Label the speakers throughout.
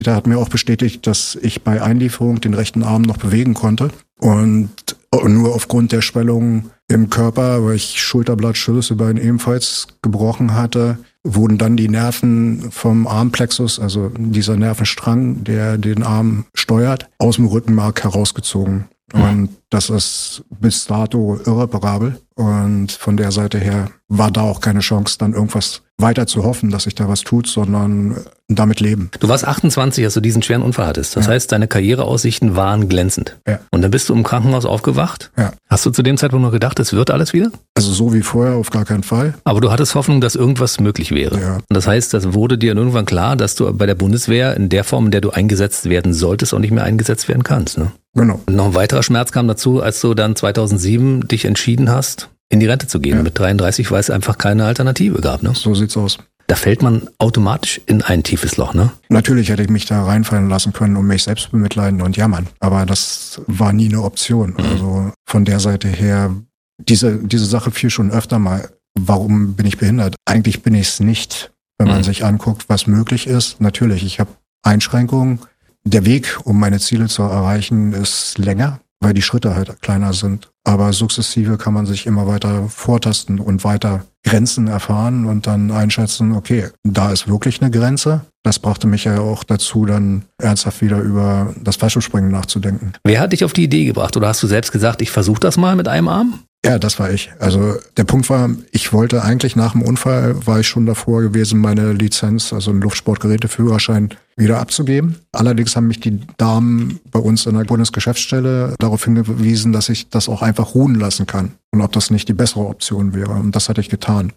Speaker 1: Der hat mir auch bestätigt, dass ich bei Einlieferung den rechten Arm noch bewegen konnte. Und nur aufgrund der Schwellung im Körper, weil ich Schulterblatt, Schlüsselbein ebenfalls gebrochen hatte, wurden dann die Nerven vom Armplexus, also dieser Nervenstrang, der den Arm steuert, aus dem Rückenmark herausgezogen. Und das ist bis dato irreparabel. Und von der Seite her war da auch keine Chance, dann irgendwas weiter zu hoffen, dass sich da was tut, sondern damit leben.
Speaker 2: Du warst 28, als du diesen schweren Unfall hattest. Das heißt, deine Karriereaussichten waren glänzend.
Speaker 1: Ja.
Speaker 2: Und dann bist du im Krankenhaus aufgewacht.
Speaker 1: Ja.
Speaker 2: Hast du zu dem Zeitpunkt noch gedacht, es wird alles wieder?
Speaker 1: Also so wie vorher auf gar keinen Fall.
Speaker 2: Aber du hattest Hoffnung, dass irgendwas möglich wäre.
Speaker 1: Ja.
Speaker 2: Und das heißt, das wurde dir irgendwann klar, dass du bei der Bundeswehr in der Form, in der du eingesetzt werden solltest, auch nicht mehr eingesetzt werden kannst. Ne?
Speaker 1: Genau.
Speaker 2: Und noch ein weiterer Schmerz kam dazu, als du dann 2007 dich entschieden hast, in die Rente zu gehen. Ja. Mit 33, weil es einfach keine Alternative gab. Ne?
Speaker 1: So sieht's aus.
Speaker 2: Da fällt man automatisch in ein tiefes Loch, ne?
Speaker 1: Natürlich hätte ich mich da reinfallen lassen können und mich selbst bemitleiden und jammern. Aber das war nie eine Option. Also von der Seite her, diese Sache fiel schon öfter mal. Warum bin ich behindert? Eigentlich bin ich es nicht, wenn man sich anguckt, was möglich ist. Natürlich, ich habe Einschränkungen. Der Weg, um meine Ziele zu erreichen, ist länger, weil die Schritte halt kleiner sind. Aber sukzessive kann man sich immer weiter vortasten und weiter Grenzen erfahren und dann einschätzen, okay, da ist wirklich eine Grenze. Das brachte mich ja auch dazu, dann ernsthaft wieder über das Fallschirmspringen nachzudenken.
Speaker 2: Wer hat dich auf die Idee gebracht? Oder hast du selbst gesagt, ich versuche das mal mit einem Arm?
Speaker 1: Ja, das war ich. Also der Punkt war, ich wollte eigentlich nach dem Unfall, war ich schon davor gewesen, meine Lizenz, also einen Luftsportgeräteführerschein, wieder abzugeben. Allerdings haben mich die Damen bei uns in der Bundesgeschäftsstelle darauf hingewiesen, dass ich das auch einfach ruhen lassen kann und ob das nicht die bessere Option wäre. Und das hatte ich getan.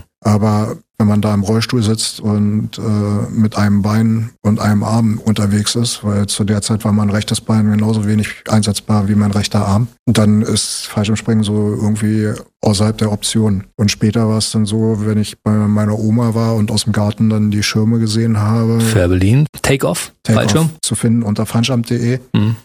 Speaker 1: Aber wenn man da im Rollstuhl sitzt und mit einem Bein und einem Arm unterwegs ist, weil zu der Zeit war mein rechtes Bein genauso wenig einsetzbar wie mein rechter Arm, dann ist Fallschirmspringen so irgendwie außerhalb der Option. Und später war es dann so, wenn ich bei meiner Oma war und aus dem Garten dann die Schirme gesehen habe.
Speaker 2: Fährberlin, Take-Off, Fallschirm?
Speaker 1: Zu finden unter fallschirm.de.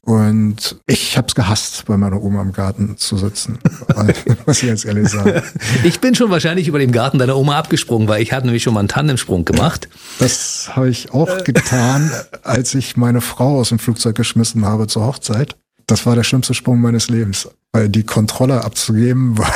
Speaker 1: Und ich habe es gehasst, bei meiner Oma im Garten zu sitzen. Muss ich jetzt ehrlich sagen.
Speaker 2: Ich bin schon wahrscheinlich über den Garten deiner Oma abgesprungen, weil ich hatte nämlich schon mal einen Tandemsprung gemacht.
Speaker 1: Das habe ich auch getan, als ich meine Frau aus dem Flugzeug geschmissen habe zur Hochzeit. Das war der schlimmste Sprung meines Lebens, weil die Kontrolle abzugeben war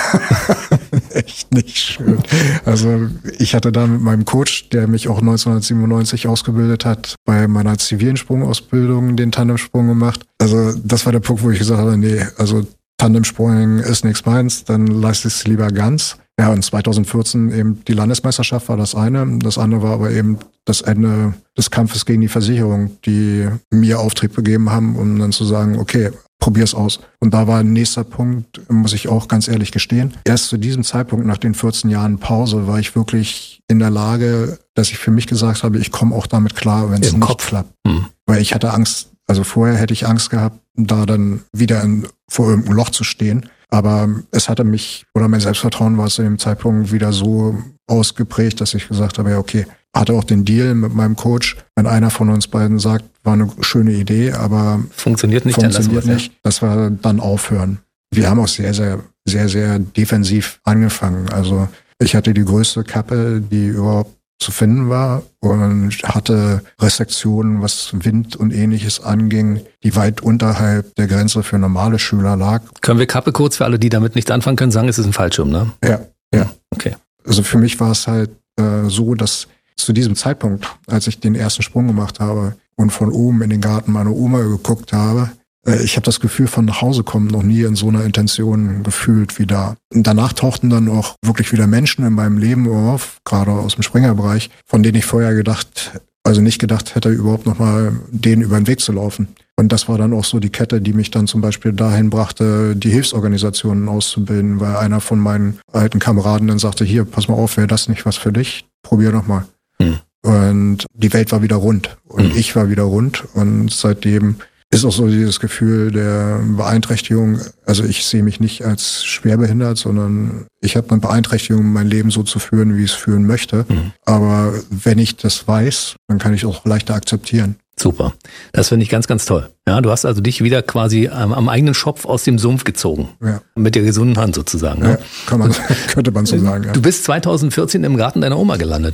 Speaker 1: echt nicht schön. Also ich hatte da mit meinem Coach, der mich auch 1997 ausgebildet hat, bei meiner zivilen Sprungausbildung den Tandemsprung gemacht. Also das war der Punkt, wo ich gesagt habe, nee, also Tandemsprung ist nichts meins, dann leiste ich es lieber ganz. Ja, und 2014 eben die Landesmeisterschaft war das eine. Das andere war aber eben das Ende des Kampfes gegen die Versicherung, die mir Auftrieb gegeben haben, um dann zu sagen, okay, probier's aus. Und da war ein nächster Punkt, muss ich auch ganz ehrlich gestehen. Erst zu diesem Zeitpunkt, nach den 14 Jahren Pause, war ich wirklich in der Lage, dass ich für mich gesagt habe, ich komme auch damit klar, wenn es nicht klappt. Weil ich hatte Angst, also vorher hätte ich Angst gehabt, da dann wieder vor irgendeinem Loch zu stehen. Aber es hatte mich, oder mein Selbstvertrauen war zu dem Zeitpunkt wieder so ausgeprägt, dass ich gesagt habe, ja okay, hatte auch den Deal mit meinem Coach, wenn einer von uns beiden sagt, war eine schöne Idee, aber
Speaker 2: funktioniert nicht,
Speaker 1: dass wir dann aufhören. Wir haben auch sehr, sehr, sehr, sehr defensiv angefangen. Also ich hatte die größte Kappe, die überhaupt zu finden war und hatte Restriktionen, was Wind und Ähnliches anging, die weit unterhalb der Grenze für normale Schüler lag.
Speaker 2: Können wir Kappe kurz für alle, die damit nichts anfangen können, sagen, es ist ein Fallschirm, ne?
Speaker 1: Ja.
Speaker 2: Okay.
Speaker 1: Also für mich war es halt so, dass zu diesem Zeitpunkt, als ich den ersten Sprung gemacht habe und von oben in den Garten meiner Oma geguckt habe, ich habe das Gefühl von nach Hause kommen noch nie in so einer Intention gefühlt wie da. Und danach tauchten dann auch wirklich wieder Menschen in meinem Leben auf, gerade aus dem Springerbereich, von denen ich vorher nicht gedacht hätte, überhaupt nochmal denen über den Weg zu laufen. Und das war dann auch so die Kette, die mich dann zum Beispiel dahin brachte, die Hilfsorganisationen auszubilden, weil einer von meinen alten Kameraden dann sagte, hier, pass mal auf, wäre das nicht was für dich? Probier doch mal. Und die Welt war wieder rund und ich war wieder rund und seitdem ist auch so dieses Gefühl der Beeinträchtigung. Also ich sehe mich nicht als schwerbehindert, sondern ich habe eine Beeinträchtigung, mein Leben so zu führen, wie ich es führen möchte. Aber wenn ich das weiß, dann kann ich es auch leichter akzeptieren.
Speaker 2: Super. Das finde ich ganz, ganz toll. Ja, du hast also dich wieder quasi am eigenen Schopf aus dem Sumpf gezogen. Ja. Mit der gesunden Hand sozusagen. Ne?
Speaker 1: Ja, könnte man so sagen. Ja.
Speaker 2: Du bist 2014 im Garten deiner Oma gelandet, ne?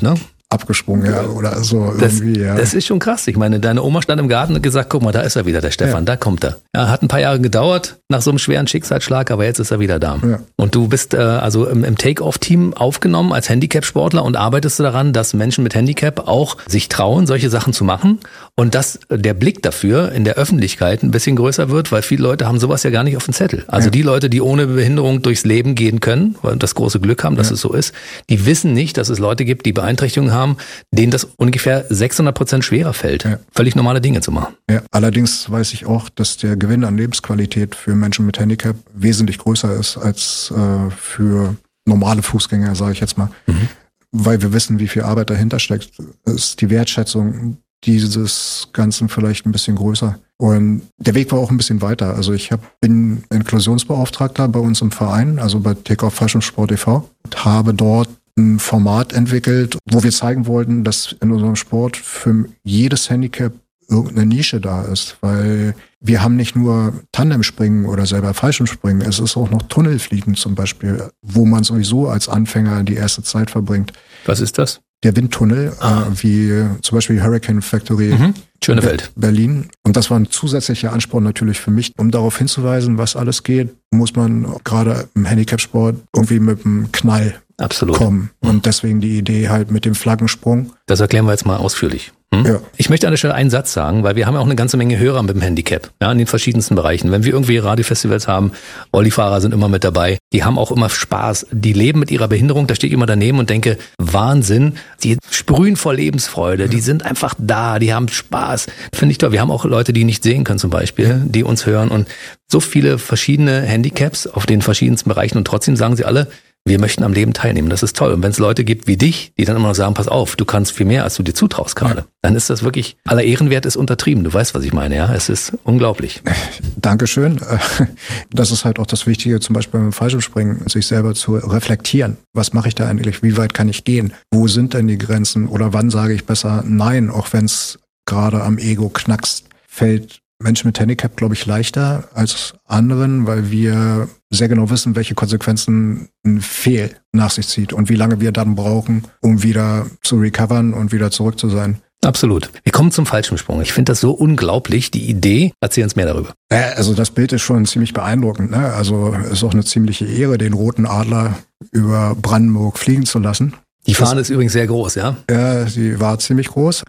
Speaker 1: abgesprungen, ja, oder so irgendwie, ja.
Speaker 2: Das ist schon krass. Ich meine, deine Oma stand im Garten und hat gesagt, guck mal, da ist er wieder, der Stefan, da kommt er. Ja, hat ein paar Jahre gedauert nach so einem schweren Schicksalsschlag, aber jetzt ist er wieder da. Ja. Und du bist also im Take-Off-Team aufgenommen als Handicap-Sportler und arbeitest du daran, dass Menschen mit Handicap auch sich trauen, solche Sachen zu machen und dass der Blick dafür in der Öffentlichkeit ein bisschen größer wird, weil viele Leute haben sowas ja gar nicht auf dem Zettel. Also die Leute, die ohne Behinderung durchs Leben gehen können, weil das große Glück haben, dass es so ist, die wissen nicht, dass es Leute gibt, die Beeinträchtigungen haben, denen das ungefähr 600% schwerer fällt, völlig normale Dinge zu machen.
Speaker 1: Ja, allerdings weiß ich auch, dass der Gewinn an Lebensqualität für Menschen mit Handicap wesentlich größer ist als für normale Fußgänger, sage ich jetzt mal. Weil wir wissen, wie viel Arbeit dahinter steckt, ist die Wertschätzung dieses Ganzen vielleicht ein bisschen größer. Und der Weg war auch ein bisschen weiter. Also ich bin Inklusionsbeauftragter bei uns im Verein, also bei Take-Off Fallschirmsport e.V. und habe dort ein Format entwickelt, wo wir zeigen wollten, dass in unserem Sport für jedes Handicap irgendeine Nische da ist, weil wir haben nicht nur Tandemspringen oder selber Fallschirmspringen, es ist auch noch Tunnelfliegen zum Beispiel, wo man sowieso als Anfänger die erste Zeit verbringt.
Speaker 2: Was ist das?
Speaker 1: Der Windtunnel, wie zum Beispiel die Hurricane Factory
Speaker 2: Schönefeld,
Speaker 1: Berlin. Und das war ein zusätzlicher Ansporn natürlich für mich, um darauf hinzuweisen, was alles geht, muss man gerade im Handicap-Sport irgendwie mit einem Knall kommen. Und deswegen die Idee halt mit dem Flaggensprung.
Speaker 2: Das erklären wir jetzt mal ausführlich. Ja. Ich möchte an der Stelle einen Satz sagen, weil wir haben ja auch eine ganze Menge Hörer mit dem Handicap, ja, in den verschiedensten Bereichen. Wenn wir irgendwie Radiofestivals haben, Rollifahrer sind immer mit dabei, die haben auch immer Spaß, die leben mit ihrer Behinderung, da stehe ich immer daneben und denke, Wahnsinn, die sprühen vor Lebensfreude, die sind einfach da, die haben Spaß. Finde ich toll. Wir haben auch Leute, die nicht sehen können zum Beispiel, die uns hören und so viele verschiedene Handicaps auf den verschiedensten Bereichen und trotzdem sagen sie alle, wir möchten am Leben teilnehmen. Das ist toll. Und wenn es Leute gibt wie dich, die dann immer noch sagen, pass auf, du kannst viel mehr, als du dir zutraust gerade, dann ist das wirklich, aller Ehrenwert ist untertrieben. Du weißt, was ich meine, ja? Es ist unglaublich.
Speaker 1: Dankeschön. Das ist halt auch das Wichtige, zum Beispiel beim Fallschirmspringen, sich selber zu reflektieren. Was mache ich da eigentlich? Wie weit kann ich gehen? Wo sind denn die Grenzen? Oder wann sage ich besser Nein, auch wenn es gerade am Ego knackst? Fällt Menschen mit Handicap, glaube ich, leichter als anderen, weil wir sehr genau wissen, welche Konsequenzen ein Fehl nach sich zieht und wie lange wir dann brauchen, um wieder zu recovern und wieder zurück zu sein.
Speaker 2: Absolut. Wir kommen zum Fallschirmsprung. Ich finde das so unglaublich, die Idee. Erzähl uns mehr darüber.
Speaker 1: Ja, also das Bild ist schon ziemlich beeindruckend, ne? Also ist auch eine ziemliche Ehre, den roten Adler über Brandenburg fliegen zu lassen.
Speaker 2: Die Fahne ist übrigens sehr groß, ja?
Speaker 1: Ja, sie war ziemlich groß.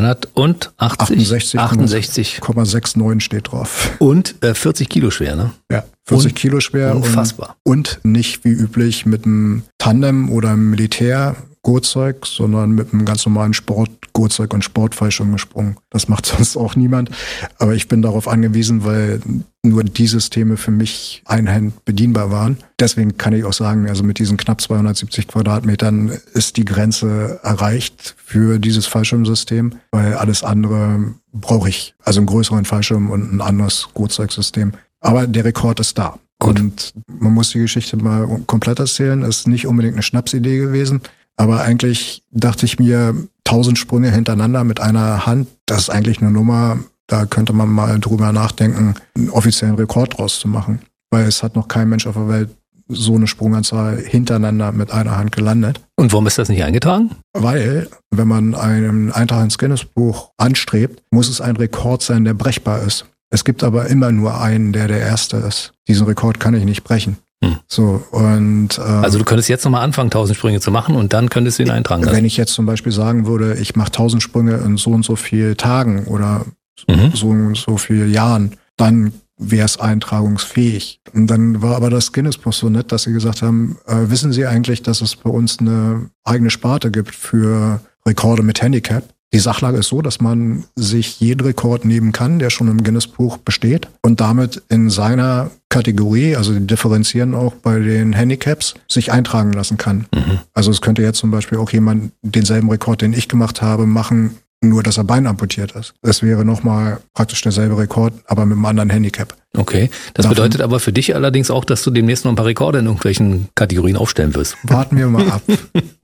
Speaker 2: 268,69
Speaker 1: steht drauf.
Speaker 2: Und 40 Kilo schwer, ne?
Speaker 1: Ja, 40 Kilo schwer.
Speaker 2: Unfassbar.
Speaker 1: Und nicht wie üblich mit einem Tandem oder einem Militärgurtzeug, sondern mit einem ganz normalen Sportgurtzeug und Sportfallschirm gesprungen. Das macht sonst auch niemand. Aber ich bin darauf angewiesen, weil nur die Systeme für mich einhand bedienbar waren. Deswegen kann ich auch sagen, also mit diesen knapp 270 Quadratmetern ist die Grenze erreicht für dieses Fallschirmsystem, weil alles andere brauche ich. Also einen größeren Fallschirm und ein anderes Gurtzeugsystem. Aber der Rekord ist da.
Speaker 2: Gut.
Speaker 1: Und man muss die Geschichte mal komplett erzählen. Ist nicht unbedingt eine Schnapsidee gewesen. Aber eigentlich dachte ich mir, 1000 Sprünge hintereinander mit einer Hand, das ist eigentlich eine Nummer, da könnte man mal drüber nachdenken, einen offiziellen Rekord draus zu machen. Weil es hat noch kein Mensch auf der Welt so eine Sprunganzahl hintereinander mit einer Hand gelandet.
Speaker 2: Und warum ist das nicht eingetragen?
Speaker 1: Weil, wenn man einen Eintrag ins Guinness-Buch anstrebt, muss es ein Rekord sein, der brechbar ist. Es gibt aber immer nur einen, der Erste ist. Diesen Rekord kann ich nicht brechen. So, und
Speaker 2: also du könntest jetzt nochmal anfangen, 1000 Sprünge zu machen und dann könntest du ihn eintragen lassen.
Speaker 1: Wenn ich jetzt zum Beispiel sagen würde, ich mache 1000 Sprünge in so und so viel Tagen oder so und so viel Jahren, dann wäre es eintragungsfähig. Und dann war aber das Guinness-Buch so nett, dass sie gesagt haben, wissen Sie eigentlich, dass es bei uns eine eigene Sparte gibt für Rekorde mit Handicap? Die Sachlage ist so, dass man sich jeden Rekord nehmen kann, der schon im Guinness-Buch besteht und damit in seiner Kategorie, also die differenzieren auch bei den Handicaps, sich eintragen lassen kann. Also es könnte jetzt zum Beispiel auch jemand denselben Rekord, den ich gemacht habe, machen, nur dass er Bein amputiert ist. Das wäre nochmal praktisch derselbe Rekord, aber mit einem anderen Handicap.
Speaker 2: Okay, das bedeutet aber für dich allerdings auch, dass du demnächst noch ein paar Rekorde in irgendwelchen Kategorien aufstellen wirst.
Speaker 1: Warten wir mal ab.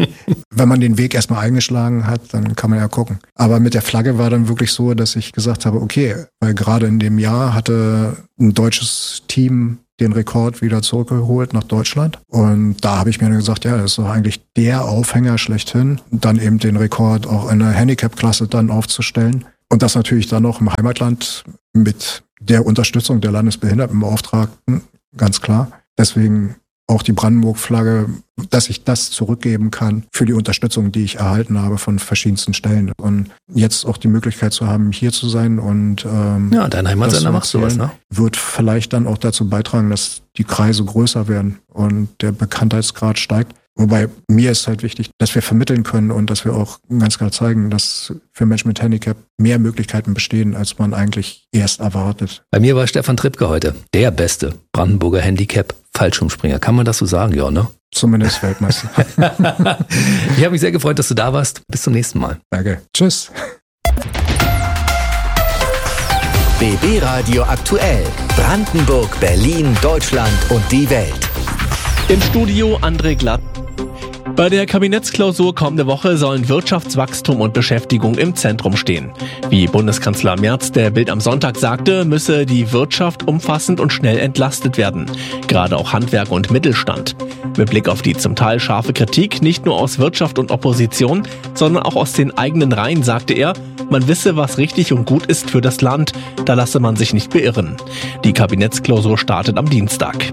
Speaker 1: Wenn man den Weg erstmal eingeschlagen hat, dann kann man ja gucken. Aber mit der Flagge war dann wirklich so, dass ich gesagt habe, okay, weil gerade in dem Jahr hatte ein deutsches Team den Rekord wieder zurückgeholt nach Deutschland. Und da habe ich mir gesagt, ja, das ist doch eigentlich der Aufhänger schlechthin, dann eben den Rekord auch in der Handicap-Klasse dann aufzustellen. Und das natürlich dann noch im Heimatland mit der Unterstützung der Landesbehindertenbeauftragten, ganz klar. Deswegen auch die Brandenburg-Flagge, dass ich das zurückgeben kann für die Unterstützung, die ich erhalten habe von verschiedensten Stellen. Und jetzt auch die Möglichkeit zu haben, hier zu sein und
Speaker 2: dein Heimatsender macht sowas, ne?
Speaker 1: Wird vielleicht dann auch dazu beitragen, dass die Kreise größer werden und der Bekanntheitsgrad steigt. Wobei mir ist halt wichtig, dass wir vermitteln können und dass wir auch ganz klar zeigen, dass für Menschen mit Handicap mehr Möglichkeiten bestehen, als man eigentlich erst erwartet.
Speaker 2: Bei mir war Stefan Trippke heute der beste Brandenburger Handicap-Fallschirmspringer. Kann man das so sagen? Ja, ne?
Speaker 1: Zumindest Weltmeister.
Speaker 2: Ich habe mich sehr gefreut, dass du da warst. Bis zum nächsten Mal.
Speaker 1: Danke. Tschüss.
Speaker 3: BB Radio aktuell. Brandenburg, Berlin, Deutschland und die Welt.
Speaker 4: Im Studio André Glatt. Bei der Kabinettsklausur kommende Woche sollen Wirtschaftswachstum und Beschäftigung im Zentrum stehen. Wie Bundeskanzler Merz der Bild am Sonntag sagte, müsse die Wirtschaft umfassend und schnell entlastet werden. Gerade auch Handwerk und Mittelstand. Mit Blick auf die zum Teil scharfe Kritik, nicht nur aus Wirtschaft und Opposition, sondern auch aus den eigenen Reihen, sagte er, man wisse, was richtig und gut ist für das Land, da lasse man sich nicht beirren. Die Kabinettsklausur startet am Dienstag.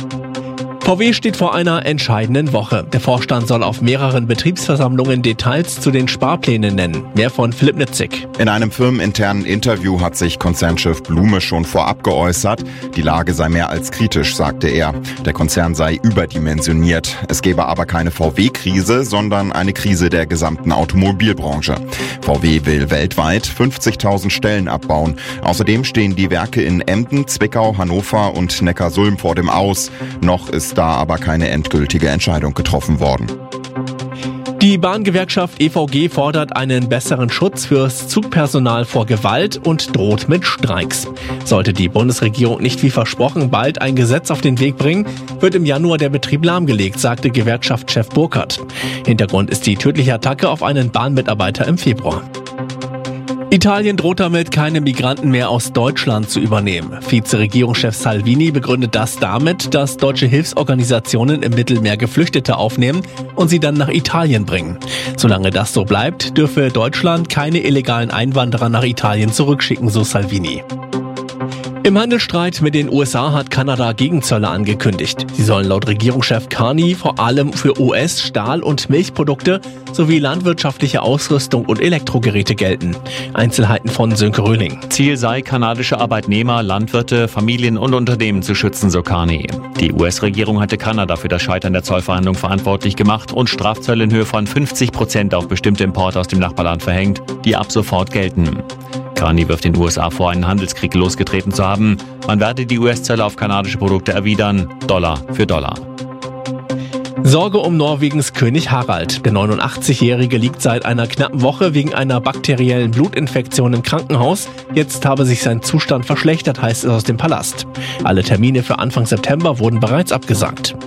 Speaker 4: VW steht vor einer entscheidenden Woche. Der Vorstand soll auf mehreren Betriebsversammlungen Details zu den Sparplänen nennen. Mehr von Philipp Nitzig.
Speaker 5: In einem firmeninternen Interview hat sich Konzernchef Blume schon vorab geäußert. Die Lage sei mehr als kritisch, sagte er. Der Konzern sei überdimensioniert. Es gebe aber keine VW-Krise, sondern eine Krise der gesamten Automobilbranche. VW will weltweit 50.000 Stellen abbauen. Außerdem stehen die Werke in Emden, Zwickau, Hannover und Neckarsulm vor dem Aus. Noch ist da aber keine endgültige Entscheidung getroffen worden.
Speaker 4: Die Bahngewerkschaft EVG fordert einen besseren Schutz fürs Zugpersonal vor Gewalt und droht mit Streiks. Sollte die Bundesregierung nicht wie versprochen bald ein Gesetz auf den Weg bringen, wird im Januar der Betrieb lahmgelegt, sagte Gewerkschaftschef Burkhardt. Hintergrund ist die tödliche Attacke auf einen Bahnmitarbeiter im Februar. Italien droht damit, keine Migranten mehr aus Deutschland zu übernehmen. Vize-Regierungschef Salvini begründet das damit, dass deutsche Hilfsorganisationen im Mittelmeer Geflüchtete aufnehmen und sie dann nach Italien bringen. Solange das so bleibt, dürfe Deutschland keine illegalen Einwanderer nach Italien zurückschicken, so Salvini. Im Handelsstreit mit den USA hat Kanada Gegenzölle angekündigt. Sie sollen laut Regierungschef Carney vor allem für US-, Stahl- und Milchprodukte sowie landwirtschaftliche Ausrüstung und Elektrogeräte gelten. Einzelheiten von Sönke Röhling.
Speaker 6: Ziel sei, kanadische Arbeitnehmer, Landwirte, Familien und Unternehmen zu schützen, so Carney. Die US-Regierung hatte Kanada für das Scheitern der Zollverhandlung verantwortlich gemacht und Strafzölle in Höhe von 50% auf bestimmte Importe aus dem Nachbarland verhängt, die ab sofort gelten. Carney wirft den USA vor, einen Handelskrieg losgetreten zu haben. Man werde die US-Zölle auf kanadische Produkte erwidern, Dollar für Dollar.
Speaker 4: Sorge um Norwegens König Harald. Der 89-Jährige liegt seit einer knappen Woche wegen einer bakteriellen Blutinfektion im Krankenhaus. Jetzt habe sich sein Zustand verschlechtert, heißt es aus dem Palast. Alle Termine für Anfang September wurden bereits abgesagt.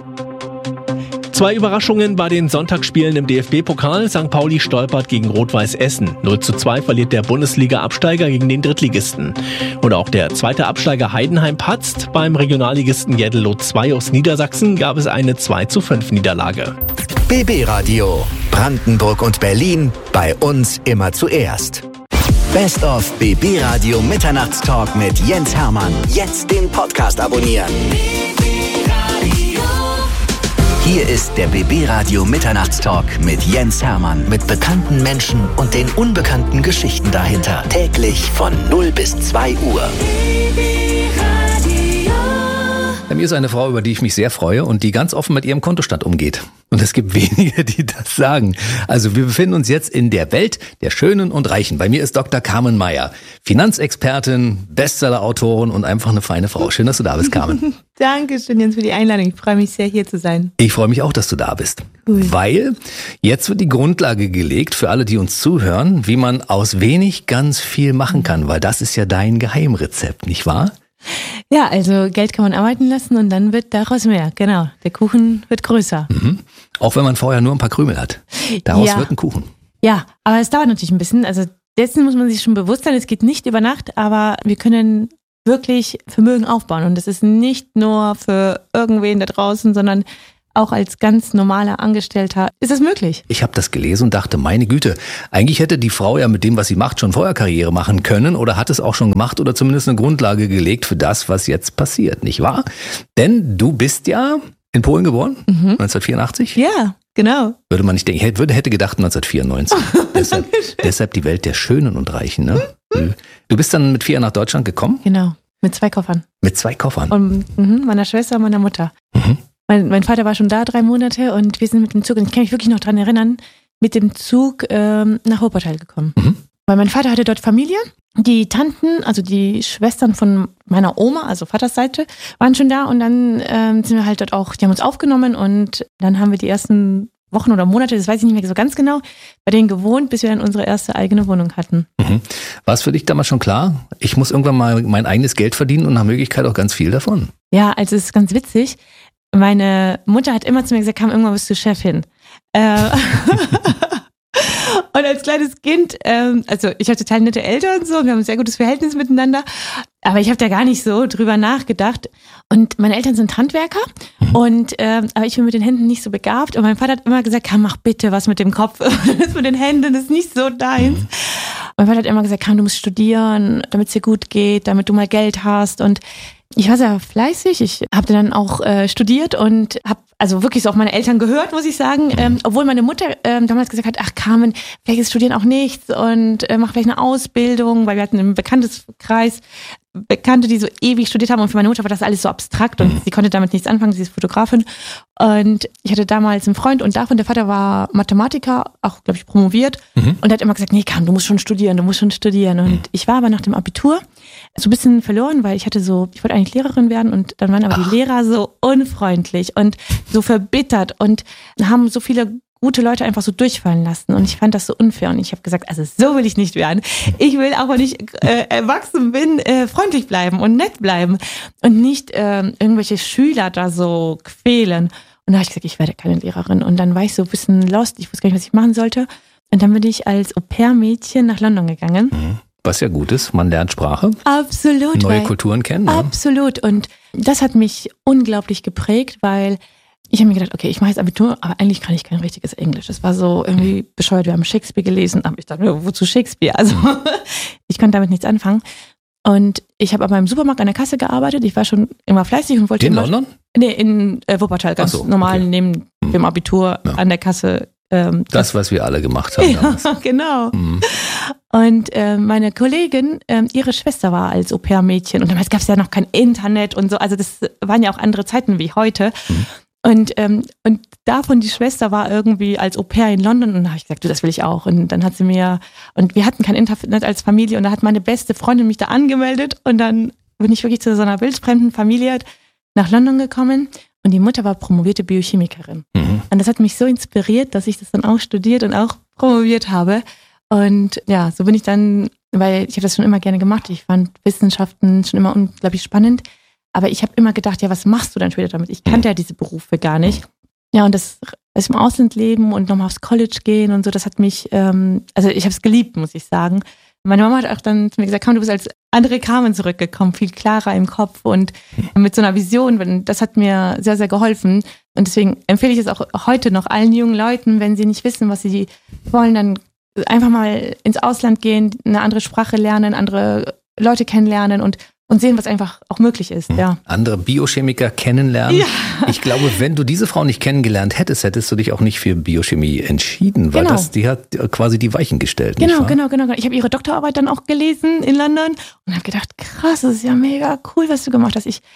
Speaker 4: 2 Überraschungen bei den Sonntagsspielen im DFB-Pokal. St. Pauli stolpert gegen Rot-Weiß Essen. 0:2 verliert der Bundesliga-Absteiger gegen den Drittligisten. Und auch der zweite Absteiger Heidenheim patzt. Beim Regionalligisten Jeddelo 2 aus Niedersachsen gab es eine 2:5 Niederlage.
Speaker 3: BB Radio. Brandenburg und Berlin. Bei uns immer zuerst. Best of BB Radio Mitternachtstalk mit Jens Hermann. Jetzt den Podcast abonnieren. Hier ist der BB Radio Mitternachtstalk mit Jens Hermann. Mit bekannten Menschen und den unbekannten Geschichten dahinter. Täglich von 0 bis 2 Uhr.
Speaker 2: Bei mir ist eine Frau, über die ich mich sehr freue und die ganz offen mit ihrem Kontostand umgeht. Und es gibt wenige, die das sagen. Also wir befinden uns jetzt in der Welt der Schönen und Reichen. Bei mir ist Dr. Carmen Meyer, Finanzexpertin, Bestsellerautorin und einfach eine feine Frau. Schön, dass du da bist, Carmen.
Speaker 7: Dankeschön, Jens, für die Einladung. Ich freue mich sehr, hier zu sein.
Speaker 2: Ich freue mich auch, dass du da bist.
Speaker 7: Cool.
Speaker 2: Weil jetzt wird die Grundlage gelegt für alle, die uns zuhören, wie man aus wenig ganz viel machen kann. Weil das ist ja dein Geheimrezept, nicht wahr?
Speaker 7: Ja, also Geld kann man arbeiten lassen und dann wird daraus mehr. Genau, der Kuchen wird größer.
Speaker 2: Mhm. Auch wenn man vorher nur ein paar Krümel hat. Daraus wird ein Kuchen.
Speaker 7: Ja, aber es dauert natürlich ein bisschen. Also dessen muss man sich schon bewusst sein, es geht nicht über Nacht, aber wir können wirklich Vermögen aufbauen. Und das ist nicht nur für irgendwen da draußen, sondern auch als ganz normaler Angestellter ist es möglich.
Speaker 2: Ich habe das gelesen und dachte, meine Güte, eigentlich hätte die Frau ja mit dem, was sie macht, schon vorher Karriere machen können oder hat es auch schon gemacht oder zumindest eine Grundlage gelegt für das, was jetzt passiert, nicht wahr? Denn du bist ja in Polen geboren, 1984?
Speaker 7: Ja, genau.
Speaker 2: Würde man nicht denken, hätte gedacht 1994. deshalb die Welt der Schönen und Reichen, ne? Du bist dann mit 4 nach Deutschland gekommen?
Speaker 7: Genau, mit 2 Koffern.
Speaker 2: Mit 2 Koffern?
Speaker 7: Und meiner Schwester und meiner Mutter. Mein Vater war schon da 3 Monate und wir sind mit dem Zug, und ich kann mich wirklich noch dran erinnern, mit dem Zug nach Wuppertal gekommen. Weil mein Vater hatte dort Familie. Die Tanten, also die Schwestern von meiner Oma, also Vaters Seite, waren schon da, und dann sind wir halt dort auch, die haben uns aufgenommen, und dann haben wir die ersten Wochen oder Monate, das weiß ich nicht mehr so ganz genau, bei denen gewohnt, bis wir dann unsere erste eigene Wohnung hatten.
Speaker 2: War es für dich damals schon klar, ich muss irgendwann mal mein eigenes Geld verdienen und nach Möglichkeit auch ganz viel davon?
Speaker 7: Ja, also es ist ganz witzig. Meine Mutter hat immer zu mir gesagt, irgendwann bist du Chefin. Und als kleines Kind, also ich habe total nette Eltern, so, wir haben ein sehr gutes Verhältnis miteinander, aber ich habe da gar nicht so drüber nachgedacht. Und meine Eltern sind Handwerker, und aber ich bin mit den Händen nicht so begabt, und mein Vater hat immer gesagt, mach bitte was mit dem Kopf, das mit den Händen ist nicht so deins. Mein Vater hat immer gesagt, du musst studieren, damit es dir gut geht, damit du mal Geld hast, und ich war sehr fleißig, ich habe dann auch studiert und habe also wirklich so auf meine Eltern gehört, muss ich sagen, obwohl meine Mutter damals gesagt hat, ach Carmen, vielleicht ist Studieren auch nichts, und mach vielleicht eine Ausbildung, weil wir hatten im Bekannteskreis Bekannte, die so ewig studiert haben, und für meine Mutter war das alles so abstrakt und sie konnte damit nichts anfangen, sie ist Fotografin, und ich hatte damals einen Freund, und der Vater war Mathematiker, auch glaube ich promoviert, und hat immer gesagt, nee Carmen, du musst schon studieren, und ich war aber nach dem Abitur so ein bisschen verloren, weil ich wollte eigentlich Lehrerin werden, und dann waren aber die Lehrer so unfreundlich und so verbittert und haben so viele gute Leute einfach so durchfallen lassen, und ich fand das so unfair, und ich habe gesagt, also so will ich nicht werden. Ich will auch, wenn ich erwachsen bin, freundlich bleiben und nett bleiben und nicht irgendwelche Schüler da so quälen. Und da habe ich gesagt, ich werde keine Lehrerin, und dann war ich so ein bisschen lost, ich wusste gar nicht, was ich machen sollte, und dann bin ich als Au-pair-Mädchen nach London gegangen.
Speaker 2: Was ja gut ist, man lernt Sprache.
Speaker 7: Absolut.
Speaker 2: Neue Kulturen kennen.
Speaker 7: Absolut, und das hat mich unglaublich geprägt, weil ich habe mir gedacht, okay, ich mache jetzt Abitur, aber eigentlich kann ich kein richtiges Englisch. Das war so irgendwie bescheuert. Wir haben Shakespeare gelesen, aber ich dachte, wozu Shakespeare? Also ich konnte damit nichts anfangen. Und ich habe aber im Supermarkt an der Kasse gearbeitet. Ich war schon immer fleißig und wollte
Speaker 2: in London?
Speaker 7: Nee, in Wuppertal, ganz normal, neben dem Abitur an der Kasse.
Speaker 2: Das, was wir alle gemacht haben.
Speaker 7: Ja, genau. Und meine Kollegin, ihre Schwester war als Au-pair-Mädchen, und damals gab es ja noch kein Internet und so. Also das waren ja auch andere Zeiten wie heute. Und davon die Schwester war irgendwie als Au-pair in London, und da habe ich gesagt, du, das will ich auch. Und dann hat sie mir, und wir hatten kein Internet als Familie, und da hat meine beste Freundin mich da angemeldet, und dann bin ich wirklich zu so einer wildfremden Familie nach London gekommen, und die Mutter war promovierte Biochemikerin. Und das hat mich so inspiriert, dass ich das dann auch studiert und auch promoviert habe. Und ja, so bin ich dann, weil ich habe das schon immer gerne gemacht, ich fand Wissenschaften schon immer unglaublich spannend. Aber ich habe immer gedacht, ja, was machst du dann später damit? Ich kannte ja diese Berufe gar nicht. Ja, und das im Ausland leben und nochmal aufs College gehen und so, das hat mich, also ich habe es geliebt, muss ich sagen. Meine Mama hat auch dann zu mir gesagt, komm, du bist als andere Carmen zurückgekommen, viel klarer im Kopf und mit so einer Vision. Das hat mir sehr, sehr geholfen. Und deswegen empfehle ich es auch heute noch allen jungen Leuten, wenn sie nicht wissen, was sie wollen, dann einfach mal ins Ausland gehen, eine andere Sprache lernen, andere Leute kennenlernen und sehen, was einfach auch möglich ist. Ja.
Speaker 2: Andere Biochemiker kennenlernen. Ja. Ich glaube, wenn du diese Frau nicht kennengelernt hättest, hättest du dich auch nicht für Biochemie entschieden, weil die hat quasi die Weichen gestellt.
Speaker 7: Genau. Ich habe ihre Doktorarbeit dann auch gelesen in London und habe gedacht, krass, das ist ja mega cool, was du gemacht hast. Ich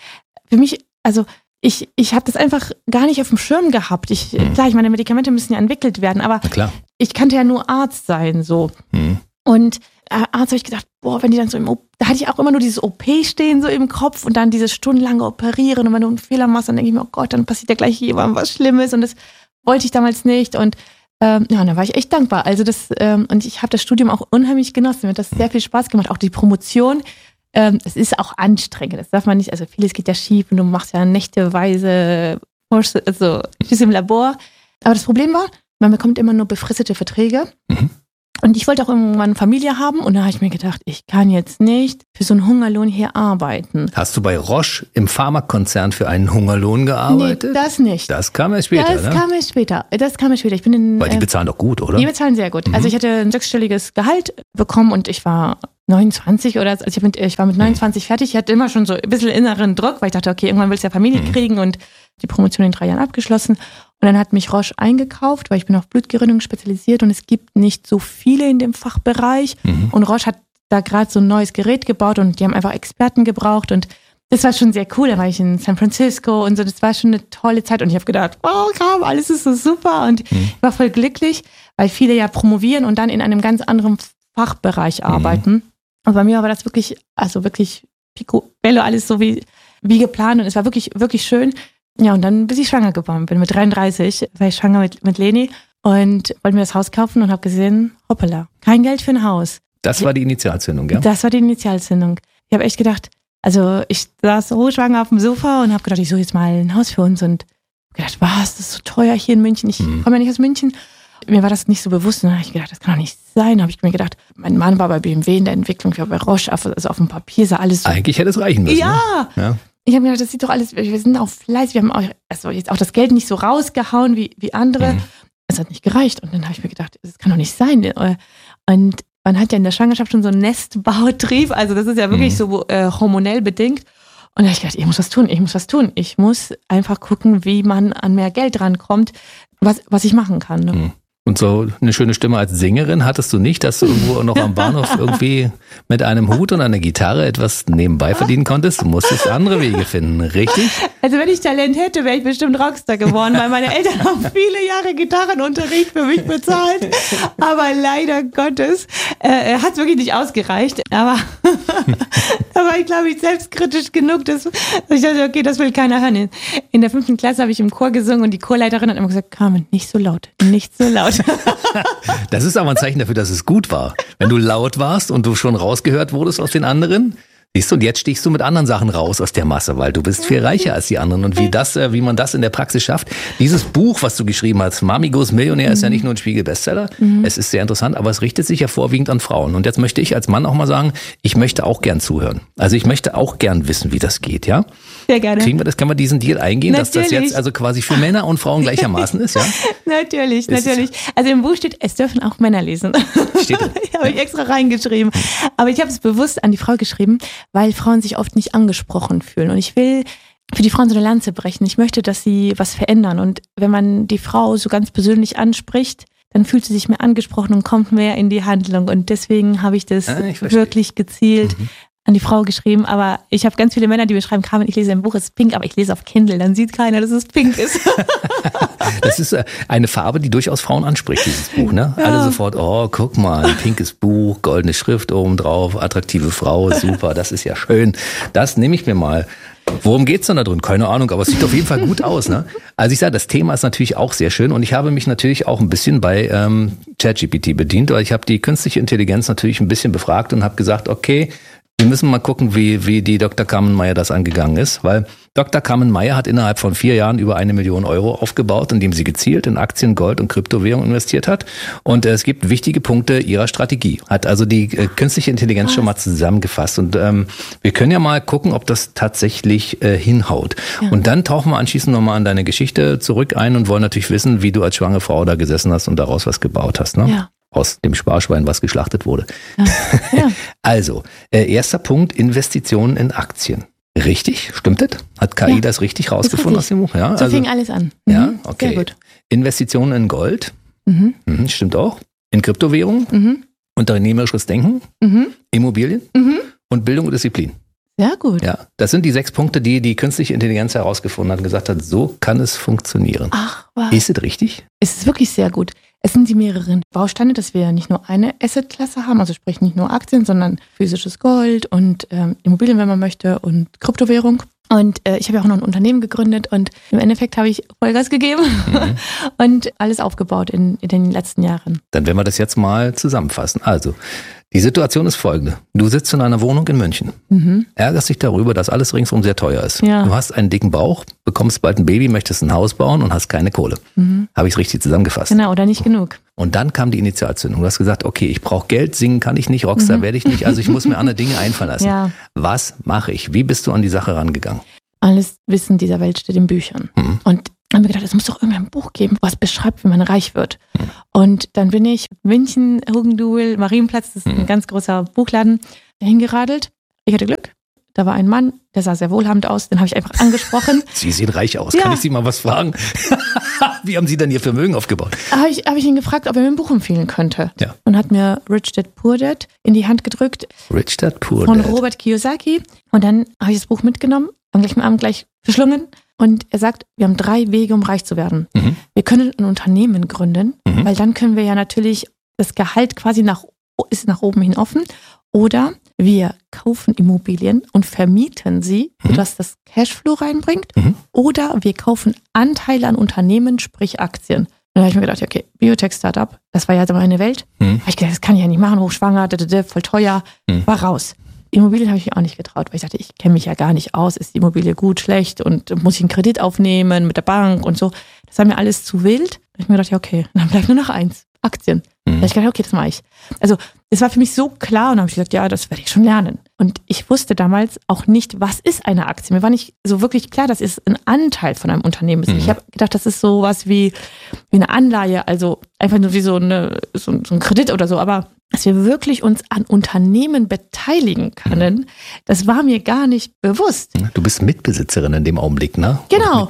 Speaker 7: habe das einfach gar nicht auf dem Schirm gehabt. Klar, meine Medikamente müssen ja entwickelt werden, aber ich kannte ja nur Arzt sein, so. Und Arzt habe ich gedacht, wenn die dann so da hatte ich auch immer nur dieses OP stehen so im Kopf und dann dieses stundenlange Operieren, und wenn du einen Fehler machst, dann denke ich mir, oh Gott, dann passiert ja gleich jemandem was Schlimmes, und das wollte ich damals nicht, und da war ich echt dankbar. Also und ich habe das Studium auch unheimlich genossen, mir hat das sehr viel Spaß gemacht, auch die Promotion. Es ist auch anstrengend, das darf man nicht, also vieles geht ja schief und du machst ja nächteweise im Labor, aber das Problem war, man bekommt immer nur befristete Verträge. Und ich wollte auch irgendwann Familie haben und da habe ich mir gedacht, ich kann jetzt nicht für so einen Hungerlohn hier arbeiten.
Speaker 2: Hast du bei Roche im Pharmakonzern für einen Hungerlohn gearbeitet?
Speaker 7: Nee, das nicht.
Speaker 2: Das kam erst später,
Speaker 7: Das kam erst später. Ich bin
Speaker 2: weil die bezahlen doch gut, oder?
Speaker 7: Die bezahlen sehr gut. Also ich hatte ein 6-stelliges Gehalt bekommen und ich war 29 oder so. Also ich war mit 29 fertig. Ich hatte immer schon so ein bisschen inneren Druck, weil ich dachte, okay, irgendwann willst du ja Familie kriegen und die Promotion in 3 Jahren abgeschlossen. Und dann hat mich Roche eingekauft, weil ich bin auf Blutgerinnung spezialisiert und es gibt nicht so viele in dem Fachbereich. Und Roche hat da gerade so ein neues Gerät gebaut und die haben einfach Experten gebraucht und das war schon sehr cool. Da war ich in San Francisco und so, das war schon eine tolle Zeit und ich habe gedacht, wow, komm, alles ist so super und ich war voll glücklich, weil viele ja promovieren und dann in einem ganz anderen Fachbereich arbeiten. Und bei mir war das wirklich, also wirklich picobello, alles so wie geplant und es war wirklich, wirklich schön. Ja, und dann bis ich schwanger geworden bin. Mit 33 war ich schwanger mit Leni und wollte mir das Haus kaufen und habe gesehen, hoppala, kein Geld für ein Haus.
Speaker 2: Das war die Initialzündung, ja?
Speaker 7: Das war die Initialzündung. Ich habe echt gedacht, also ich saß hochschwanger auf dem Sofa und habe gedacht, ich suche jetzt mal ein Haus für uns und gedacht, was, das ist so teuer hier in München. Ich komme ja nicht aus München. Mir war das nicht so bewusst. Und dann habe ich gedacht, das kann doch nicht sein. Da habe ich mir gedacht, mein Mann war bei BMW in der Entwicklung, ich war bei Roche, also auf dem Papier sah alles so.
Speaker 2: Eigentlich hätte es reichen müssen.
Speaker 7: Ja.
Speaker 2: Ne?
Speaker 7: Ich habe mir gedacht, das sieht doch alles, wir sind auch fleißig, wir haben auch, also jetzt auch das Geld nicht so rausgehauen wie andere. Es hat nicht gereicht. Und dann habe ich mir gedacht, das kann doch nicht sein. Und man hat ja in der Schwangerschaft schon so einen Nestbautrieb, also das ist ja wirklich so hormonell bedingt. Und da habe ich gedacht, ich muss was tun. Ich muss einfach gucken, wie man an mehr Geld rankommt, was ich machen kann. Ne?
Speaker 2: Und so eine schöne Stimme als Sängerin hattest du nicht, dass du irgendwo noch am Bahnhof irgendwie mit einem Hut und einer Gitarre etwas nebenbei verdienen konntest? Du musstest andere Wege finden, richtig?
Speaker 7: Also wenn ich Talent hätte, wäre ich bestimmt Rockstar geworden, weil meine Eltern haben viele Jahre Gitarrenunterricht für mich bezahlt. Aber leider Gottes hat es wirklich nicht ausgereicht. Aber da war ich, glaube ich, selbstkritisch genug, dass ich dachte, okay, das will keiner hören. In der 5. Klasse habe ich im Chor gesungen und die Chorleiterin hat immer gesagt, Carmen, nicht so laut, nicht so laut.
Speaker 2: Das ist aber ein Zeichen dafür, dass es gut war. Wenn du laut warst und du schon rausgehört wurdest aus den anderen, siehst du, und jetzt stichst du mit anderen Sachen raus aus der Masse, weil du bist viel reicher als die anderen. Und wie man das in der Praxis schafft. Dieses Buch, was du geschrieben hast, Mami Goes Millionär, ist ja nicht nur ein Spiegel-Bestseller. Es ist sehr interessant, aber es richtet sich ja vorwiegend an Frauen. Und jetzt möchte ich als Mann auch mal sagen, ich möchte auch gern zuhören. Also ich möchte auch gern wissen, wie das geht, ja?
Speaker 7: Sehr gerne.
Speaker 2: Kann man diesen Deal eingehen,
Speaker 7: Natürlich.
Speaker 2: dass das jetzt also quasi für Männer und Frauen gleichermaßen ist, ja?
Speaker 7: Natürlich. Also im Buch steht, es dürfen auch Männer lesen.
Speaker 2: Steht da.
Speaker 7: Habe ich extra reingeschrieben. Aber ich habe es bewusst an die Frau geschrieben, weil Frauen sich oft nicht angesprochen fühlen. Und ich will für die Frauen so eine Lanze brechen. Ich möchte, dass sie was verändern. Und wenn man die Frau so ganz persönlich anspricht, dann fühlt sie sich mehr angesprochen und kommt mehr in die Handlung. Und deswegen habe ich das wirklich gezielt an die Frau geschrieben. Aber ich habe ganz viele Männer, die mir schreiben, Carmen, ich lese ein Buch, es ist pink, aber ich lese auf Kindle. Dann sieht keiner, dass es pink ist.
Speaker 2: Das ist eine Farbe, die durchaus Frauen anspricht, dieses Buch. Ne? Ja. Alle sofort, oh, guck mal, ein pinkes Buch, goldene Schrift oben drauf, attraktive Frau, super, das ist ja schön. Das nehme ich mir mal. Worum geht's denn da drin? Keine Ahnung, aber es sieht auf jeden Fall gut aus. Ne? Also ich sage, das Thema ist natürlich auch sehr schön und ich habe mich natürlich auch ein bisschen bei ChatGPT bedient, weil ich habe die künstliche Intelligenz natürlich ein bisschen befragt und habe gesagt, okay, wir müssen mal gucken, wie die Dr. Carmen Meyer das angegangen ist, weil Dr. Carmen Meyer hat innerhalb von 4 Jahren über 1 Million Euro aufgebaut, indem sie gezielt in Aktien, Gold und Kryptowährung investiert hat. Und es gibt wichtige Punkte ihrer Strategie. Hat also die künstliche Intelligenz schon mal zusammengefasst. Und wir können ja mal gucken, ob das tatsächlich hinhaut. Ja. Und dann tauchen wir anschließend nochmal an deine Geschichte zurück ein und wollen natürlich wissen, wie du als schwangere Frau da gesessen hast und daraus was gebaut hast. Ne? Ja. Aus dem Sparschwein, was geschlachtet wurde. Ja. Ja. Also, erster Punkt, Investitionen in Aktien. Richtig, stimmt das? Hat KI das richtig rausgefunden aus dem Buch? Ja,
Speaker 7: so fing alles an.
Speaker 2: Ja, okay. Sehr gut. Investitionen in Gold, stimmt auch. In Kryptowährungen, unternehmerisches Denken, Immobilien und Bildung und Disziplin.
Speaker 7: Sehr gut.
Speaker 2: Ja, das sind die 6 Punkte, die künstliche Intelligenz herausgefunden hat und gesagt hat, so kann es funktionieren. Ach, was? Ist es richtig?
Speaker 7: Es ist wirklich sehr gut. Es sind die mehreren Bausteine, dass wir nicht nur eine Assetklasse haben, also sprich nicht nur Aktien, sondern physisches Gold und Immobilien, wenn man möchte, und Kryptowährung. Und ich habe ja auch noch ein Unternehmen gegründet und im Endeffekt habe ich Vollgas gegeben und alles aufgebaut in den letzten Jahren.
Speaker 2: Dann werden wir das jetzt mal zusammenfassen. Also, die Situation ist folgende. Du sitzt in einer Wohnung in München, ärgerst dich darüber, dass alles ringsum sehr teuer ist. Ja. Du hast einen dicken Bauch, bekommst bald ein Baby, möchtest ein Haus bauen und hast keine Kohle. Habe ich es richtig zusammengefasst?
Speaker 7: Genau, oder nicht genug.
Speaker 2: Und dann kam die Initialzündung. Du hast gesagt, okay, ich brauche Geld, singen kann ich nicht, Rockstar werde ich nicht, also ich muss mir andere Dinge einfallen lassen.
Speaker 7: Ja.
Speaker 2: Was mache ich? Wie bist du an die Sache rangegangen?
Speaker 7: Alles Wissen dieser Welt steht in Büchern. Und dann haben wir gedacht, es muss doch irgendein Buch geben, was beschreibt, wie man reich wird. Und dann bin ich München, Hugenduel, Marienplatz, das ist ein ganz großer Buchladen, dahin geradelt. Ich hatte Glück. Da war ein Mann, der sah sehr wohlhabend aus, den habe ich einfach angesprochen.
Speaker 2: Sie sehen reich aus.
Speaker 7: Ja.
Speaker 2: Kann ich Sie mal was fragen? Wie haben Sie dann Ihr Vermögen aufgebaut?
Speaker 7: Habe ich ihn gefragt, ob er mir ein Buch empfehlen könnte.
Speaker 2: Ja.
Speaker 7: Und hat mir Rich Dad Poor Dad in die Hand gedrückt.
Speaker 2: Rich Dad Poor
Speaker 7: Von
Speaker 2: Dad.
Speaker 7: Robert Kiyosaki. Und dann habe ich das Buch mitgenommen und gleich am Abend gleich verschlungen. Und er sagt, wir haben 3 Wege, um reich zu werden. Wir können ein Unternehmen gründen, weil dann können wir ja natürlich das Gehalt quasi ist nach oben hin offen. Oder wir kaufen Immobilien und vermieten sie, sodass das Cashflow reinbringt. Oder wir kaufen Anteile an Unternehmen, sprich Aktien. Und dann habe ich mir gedacht, okay, Biotech-Startup, das war ja meine Welt. Habe ich gedacht, das kann ich ja nicht machen, hochschwanger, voll teuer, war raus. Immobilien habe ich mich auch nicht getraut, weil ich dachte, ich kenne mich ja gar nicht aus, ist die Immobilie gut, schlecht und muss ich einen Kredit aufnehmen mit der Bank und so. Das war mir alles zu wild. Da habe ich mir gedacht, ja okay, dann bleibt nur noch eins, Aktien. Da habe ich gedacht, okay, das mache ich. Also es war für mich so klar und dann habe ich gesagt, ja, das werde ich schon lernen. Und ich wusste damals auch nicht, was ist eine Aktie. Mir war nicht so wirklich klar, dass es ein Anteil von einem Unternehmen ist. Ich habe gedacht, das ist sowas wie eine Anleihe, also einfach nur wie so ein Kredit oder so. Aber dass wir wirklich uns an Unternehmen beteiligen können, das war mir gar nicht bewusst.
Speaker 2: Du bist Mitbesitzerin in dem Augenblick, ne?
Speaker 7: Genau.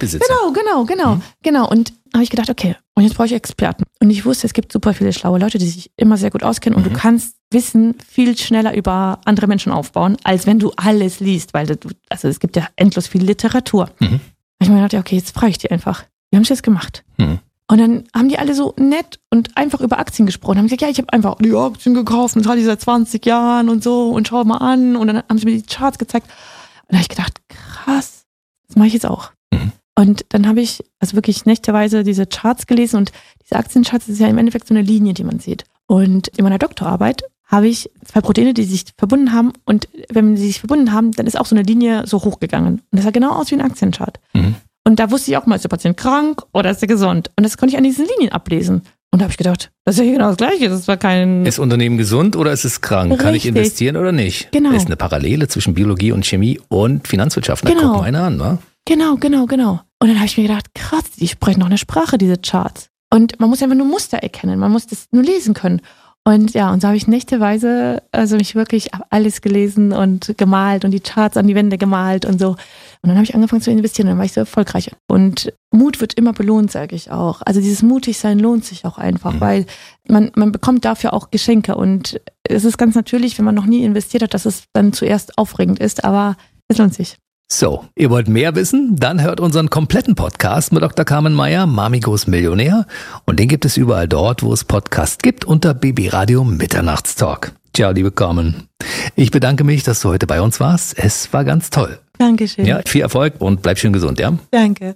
Speaker 7: Und habe ich gedacht, okay, und jetzt brauche ich Experten. Und ich wusste, es gibt super viele schlaue Leute, die sich immer sehr gut auskennen und du kannst Wissen viel schneller über andere Menschen aufbauen, als wenn du alles liest, weil es gibt ja endlos viel Literatur. Da habe ich mir gedacht, ja, okay, jetzt frage ich die einfach. Wir haben es jetzt gemacht. Und dann haben die alle so nett und einfach über Aktien gesprochen. Haben gesagt, ja, ich habe einfach die Aktien gekauft und hatte seit 20 Jahren und so und schau mal an. Und dann haben sie mir die Charts gezeigt. Und da habe ich gedacht, krass, das mache ich jetzt auch. Und dann habe ich also wirklich nächteweise diese Charts gelesen und diese Aktiencharts, das ist ja im Endeffekt so eine Linie, die man sieht. Und in meiner Doktorarbeit habe ich 2 Proteine, die sich verbunden haben und wenn sie sich verbunden haben, dann ist auch so eine Linie so hochgegangen. Und das sah genau aus wie ein Aktienchart. Und da wusste ich auch mal, ist der Patient krank oder ist er gesund? Und das konnte ich an diesen Linien ablesen. Und da habe ich gedacht, das ist ja hier genau das Gleiche. Das war kein.
Speaker 2: Ist Unternehmen gesund oder ist es krank?
Speaker 7: Richtig.
Speaker 2: Kann ich investieren oder nicht?
Speaker 7: Genau.
Speaker 2: Ist eine Parallele zwischen Biologie und Chemie und Finanzwirtschaft. Da gucken wir eine an, wa?
Speaker 7: Genau. Und dann habe ich mir gedacht, krass, die sprechen noch eine Sprache, diese Charts. Und man muss einfach nur Muster erkennen, man muss das nur lesen können. Und ja, und so habe ich nächteweise mich wirklich alles gelesen und gemalt und die Charts an die Wände gemalt und so. Und dann habe ich angefangen zu investieren und dann war ich so erfolgreich. Und Mut wird immer belohnt, sage ich auch. Also dieses Mutigsein lohnt sich auch einfach, weil man bekommt dafür auch Geschenke. Und es ist ganz natürlich, wenn man noch nie investiert hat, dass es dann zuerst aufregend ist, aber es lohnt sich.
Speaker 2: So, ihr wollt mehr wissen? Dann hört unseren kompletten Podcast mit Dr. Carmen Meyer, Mami Goes Millionär. Und den gibt es überall dort, wo es Podcasts gibt, unter BB Radio Mitternachtstalk. Ciao, liebe Carmen. Ich bedanke mich, dass du heute bei uns warst. Es war ganz toll.
Speaker 7: Dankeschön.
Speaker 2: Ja, viel Erfolg und bleib schön gesund, ja?
Speaker 7: Danke.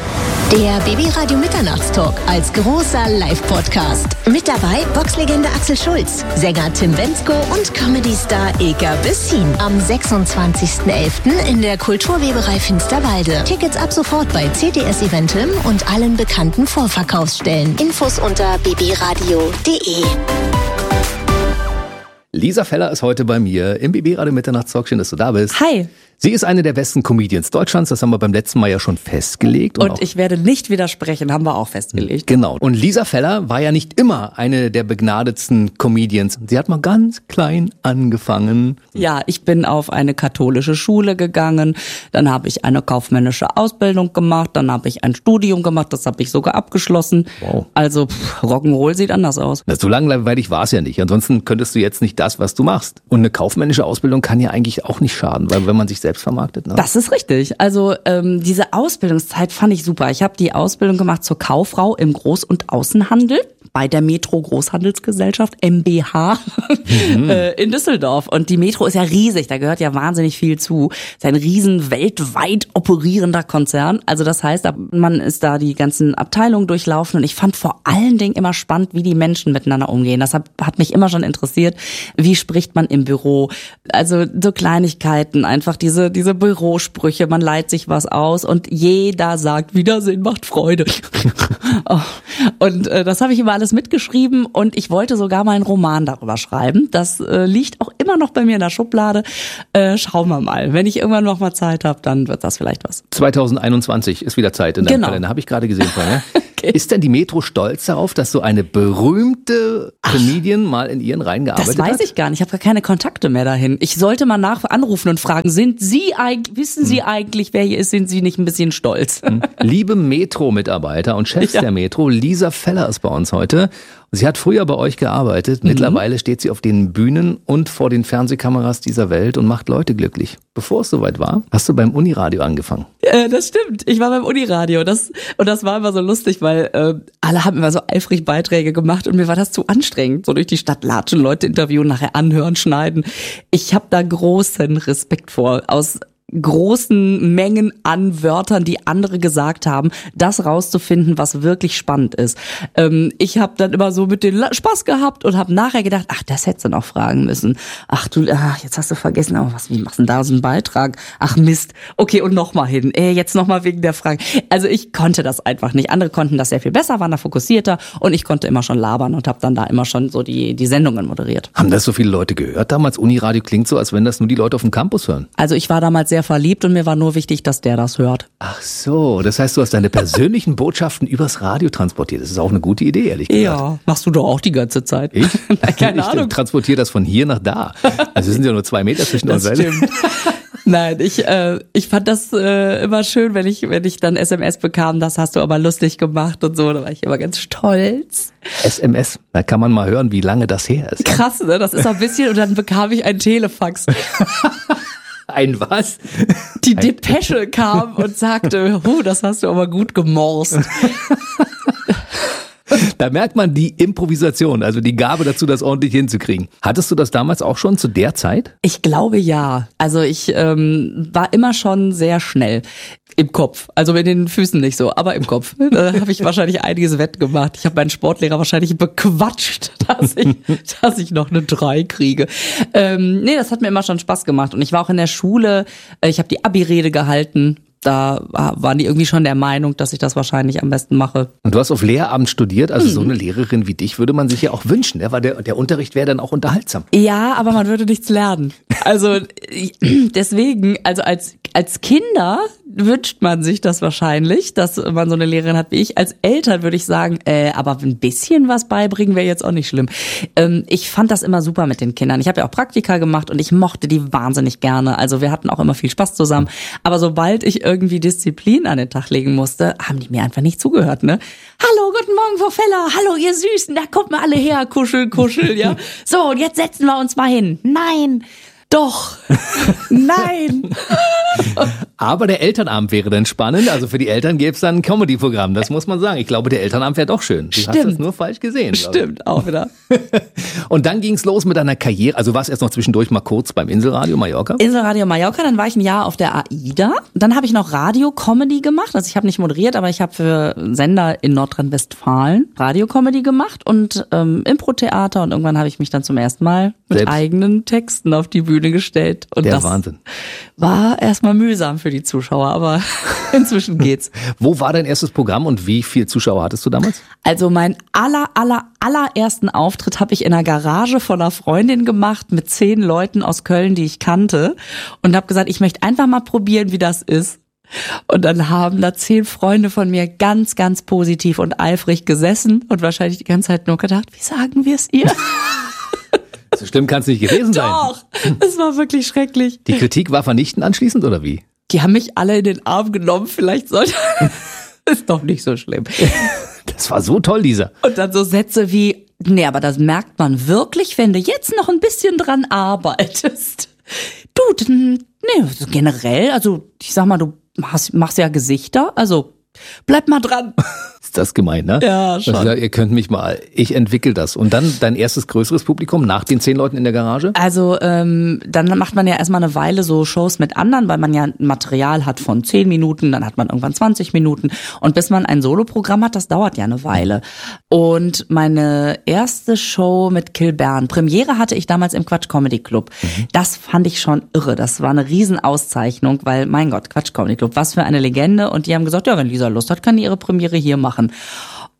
Speaker 8: Der BB Radio Mitternachtstalk als großer Live-Podcast. Mit dabei Boxlegende Axel Schulz, Sänger Tim Bendzko und Comedy-Star Ilka Bessin. Am 26.11. in der Kulturweberei Finsterwalde. Tickets ab sofort bei CTS Eventim und allen bekannten Vorverkaufsstellen. Infos unter bbradio.de.
Speaker 2: Lisa Feller ist heute bei mir im BB Radio Mitternachtstalk. Schön, dass du da bist.
Speaker 9: Hi.
Speaker 2: Sie ist eine der besten Comedians Deutschlands, das haben wir beim letzten Mal ja schon festgelegt.
Speaker 9: Und ich werde nicht widersprechen, haben wir auch festgelegt.
Speaker 2: Genau. Und Lisa Feller war ja nicht immer eine der begnadetsten Comedians. Sie hat mal ganz klein angefangen.
Speaker 9: Ja, ich bin auf eine katholische Schule gegangen, dann habe ich eine kaufmännische Ausbildung gemacht, dann habe ich ein Studium gemacht, das habe ich sogar abgeschlossen.
Speaker 2: Wow.
Speaker 9: Also Rock'n'Roll sieht anders aus.
Speaker 2: So langweilig war es ja nicht. Ansonsten könntest du jetzt nicht das, was du machst. Und eine kaufmännische Ausbildung kann ja eigentlich auch nicht schaden, weil wenn man sich selbst vermarktet. Ne?
Speaker 9: Das ist richtig. Also diese Ausbildungszeit fand ich super. Ich habe die Ausbildung gemacht zur Kauffrau im Groß- und Außenhandel bei der Metro Großhandelsgesellschaft MBH in Düsseldorf. Und die Metro ist ja riesig, da gehört ja wahnsinnig viel zu. Ist ein riesen weltweit operierender Konzern. Also das heißt, man ist da die ganzen Abteilungen durchlaufen und ich fand vor allen Dingen immer spannend, wie die Menschen miteinander umgehen. Das hat mich immer schon interessiert. Wie spricht man im Büro? Also so Kleinigkeiten, einfach diese Bürosprüche, man leiht sich was aus und jeder sagt, Wiedersehen macht Freude. Und das habe ich immer alles mitgeschrieben und ich wollte sogar mal einen Roman darüber schreiben. Das liegt auch immer noch bei mir in der Schublade. Schauen wir mal. Wenn ich irgendwann noch mal Zeit habe, dann wird das vielleicht was.
Speaker 2: 2021 ist wieder Zeit in deinem Kalender, habe ich gerade gesehen vorher. Okay. Ist denn die Metro stolz darauf, dass so eine berühmte Comedian mal in ihren Reihen gearbeitet hat?
Speaker 9: Das weiß ich gar nicht. Ich habe gar keine Kontakte mehr dahin. Ich sollte mal anrufen und fragen, wissen Sie eigentlich, wer hier ist? Sind Sie nicht ein bisschen stolz?
Speaker 2: Liebe Metro-Mitarbeiter und Chefs der Metro, Lisa Feller ist bei uns heute. Sie hat früher bei euch gearbeitet. Mittlerweile steht sie auf den Bühnen und vor den Fernsehkameras dieser Welt und macht Leute glücklich. Bevor es soweit war, hast du beim Uniradio angefangen.
Speaker 9: Das stimmt. Ich war beim Uniradio. Das war immer so lustig, weil alle haben immer so eifrig Beiträge gemacht und mir war das zu anstrengend. So durch die Stadt latschen, Leute interviewen, nachher anhören, schneiden. Ich habe da großen Respekt vor. Aus großen Mengen an Wörtern, die andere gesagt haben, das rauszufinden, was wirklich spannend ist. Ich habe dann immer so mit denen Spaß gehabt und habe nachher gedacht, ach, das hättest du noch fragen müssen. Jetzt hast du vergessen, aber wie machst du denn da so einen Beitrag? Ach Mist. Okay, und nochmal hin. Jetzt nochmal wegen der Frage. Also ich konnte das einfach nicht. Andere konnten das sehr viel besser, waren da fokussierter und ich konnte immer schon labern und habe dann da immer schon so die Sendungen moderiert.
Speaker 2: Haben das so viele Leute gehört damals? Uniradio klingt so, als wenn das nur die Leute auf dem Campus hören.
Speaker 9: Also ich war damals sehr verliebt und mir war nur wichtig, dass der das hört.
Speaker 2: Ach so, das heißt, du hast deine persönlichen Botschaften übers Radio transportiert. Das ist auch eine gute Idee, ehrlich gesagt.
Speaker 9: Ja, machst du doch auch die ganze Zeit.
Speaker 2: Ich?
Speaker 9: Keine Ahnung.
Speaker 2: Ich transportiere das von hier nach da. Also es sind ja nur 2 Meter zwischen uns.
Speaker 9: Das stimmt. Nein, ich fand das immer schön, wenn ich dann SMS bekam, das hast du aber lustig gemacht und so, da war ich immer ganz stolz.
Speaker 2: SMS, da kann man mal hören, wie lange das her ist.
Speaker 9: Krass, ne? Das ist ein bisschen und dann bekam ich ein Telefax.
Speaker 2: Ein was?
Speaker 9: Die Depesche kam und sagte, das hast du aber gut gemorst.
Speaker 2: Da merkt man die Improvisation, also die Gabe dazu, das ordentlich hinzukriegen. Hattest du das damals auch schon zu der Zeit?
Speaker 9: Ich glaube ja. Also ich war immer schon sehr schnell im Kopf. Also mit den Füßen nicht so, aber im Kopf. Da habe ich wahrscheinlich einiges wettgemacht. Ich habe meinen Sportlehrer wahrscheinlich bequatscht, dass ich noch eine 3 kriege. Nee, das hat mir immer schon Spaß gemacht. Und ich war auch in der Schule, ich habe die Abi-Rede gehalten. Da waren die irgendwie schon der Meinung, dass ich das wahrscheinlich am besten mache.
Speaker 2: Und du hast auf Lehramt studiert, also so eine Lehrerin wie dich würde man sich ja auch wünschen, weil der Unterricht wäre dann auch unterhaltsam.
Speaker 9: Ja, aber man würde nichts lernen. Also deswegen, also als Kinder wünscht man sich das wahrscheinlich, dass man so eine Lehrerin hat wie ich. Als Eltern würde ich sagen, aber ein bisschen was beibringen wäre jetzt auch nicht schlimm. Ich fand das immer super mit den Kindern. Ich habe ja auch Praktika gemacht und ich mochte die wahnsinnig gerne. Also wir hatten auch immer viel Spaß zusammen. Aber sobald ich irgendwie Disziplin an den Tag legen musste, haben die mir einfach nicht zugehört, ne? Hallo, guten Morgen, Frau Feller. Hallo, ihr Süßen. Da kommt mal alle her. Kuschel, kuschel, ja. So, und jetzt setzen wir uns mal hin. Nein. Doch. Nein.
Speaker 2: Aber der Elternabend wäre dann spannend. Also für die Eltern gäbe es dann ein Comedy-Programm. Das muss man sagen. Ich glaube, der Elternabend wäre doch schön. Du hast das nur falsch gesehen.
Speaker 9: Stimmt, auch wieder.
Speaker 2: Und dann ging es los mit deiner Karriere. Also warst erst noch zwischendurch mal kurz beim Inselradio Mallorca?
Speaker 9: Inselradio Mallorca, dann war ich ein Jahr auf der AIDA. Dann habe ich noch Radio-Comedy gemacht. Also ich habe nicht moderiert, aber ich habe für Sender in Nordrhein-Westfalen Radio-Comedy gemacht und Impro-Theater. Und irgendwann habe ich mich dann zum ersten Mal mit eigenen Texten auf die Bühne gestellt. Und
Speaker 2: der
Speaker 9: das
Speaker 2: Wahnsinn.
Speaker 9: War erstmal mühsam für die Zuschauer, aber inzwischen geht's.
Speaker 2: Wo war dein erstes Programm und wie viele Zuschauer hattest du damals?
Speaker 9: Also mein allerersten Auftritt habe ich in einer Garage von einer Freundin gemacht mit 10 Leuten aus Köln, die ich kannte und habe gesagt, ich möchte einfach mal probieren, wie das ist. Und dann haben da 10 Freunde von mir ganz, ganz positiv und eifrig gesessen und wahrscheinlich die ganze Zeit nur gedacht, wie sagen wir es ihr?
Speaker 2: So schlimm kann es nicht gewesen sein.
Speaker 9: Doch, es war wirklich schrecklich.
Speaker 2: Die Kritik war vernichtend anschließend oder wie?
Speaker 9: Die haben mich alle in den Arm genommen, vielleicht sollte... Ist doch nicht so schlimm.
Speaker 2: Das war so toll, Lisa.
Speaker 9: Und dann so Sätze wie, nee, aber das merkt man wirklich, wenn du jetzt noch ein bisschen dran arbeitest. Du, nee, generell, also ich sag mal, du machst ja Gesichter, also bleib mal dran.
Speaker 2: Ist das gemein, ne?
Speaker 9: Ja, schon.
Speaker 2: Also, ihr könnt mich mal, ich entwickle das. Und dann dein erstes größeres Publikum nach den 10 Leuten in der Garage?
Speaker 9: Also dann macht man ja erstmal eine Weile so Shows mit anderen, weil man ja Material hat von 10 Minuten, dann hat man irgendwann 20 Minuten. Und bis man ein Soloprogramm hat, das dauert ja eine Weile. Und meine erste Show mit Kill Bern, Premiere hatte ich damals im Quatsch Comedy Club. Das fand ich schon irre. Das war eine Riesenauszeichnung, weil, mein Gott, Quatsch Comedy Club, was für eine Legende. Und die haben gesagt, ja, wenn Lisa Lust hat, kann die ihre Premiere hier machen.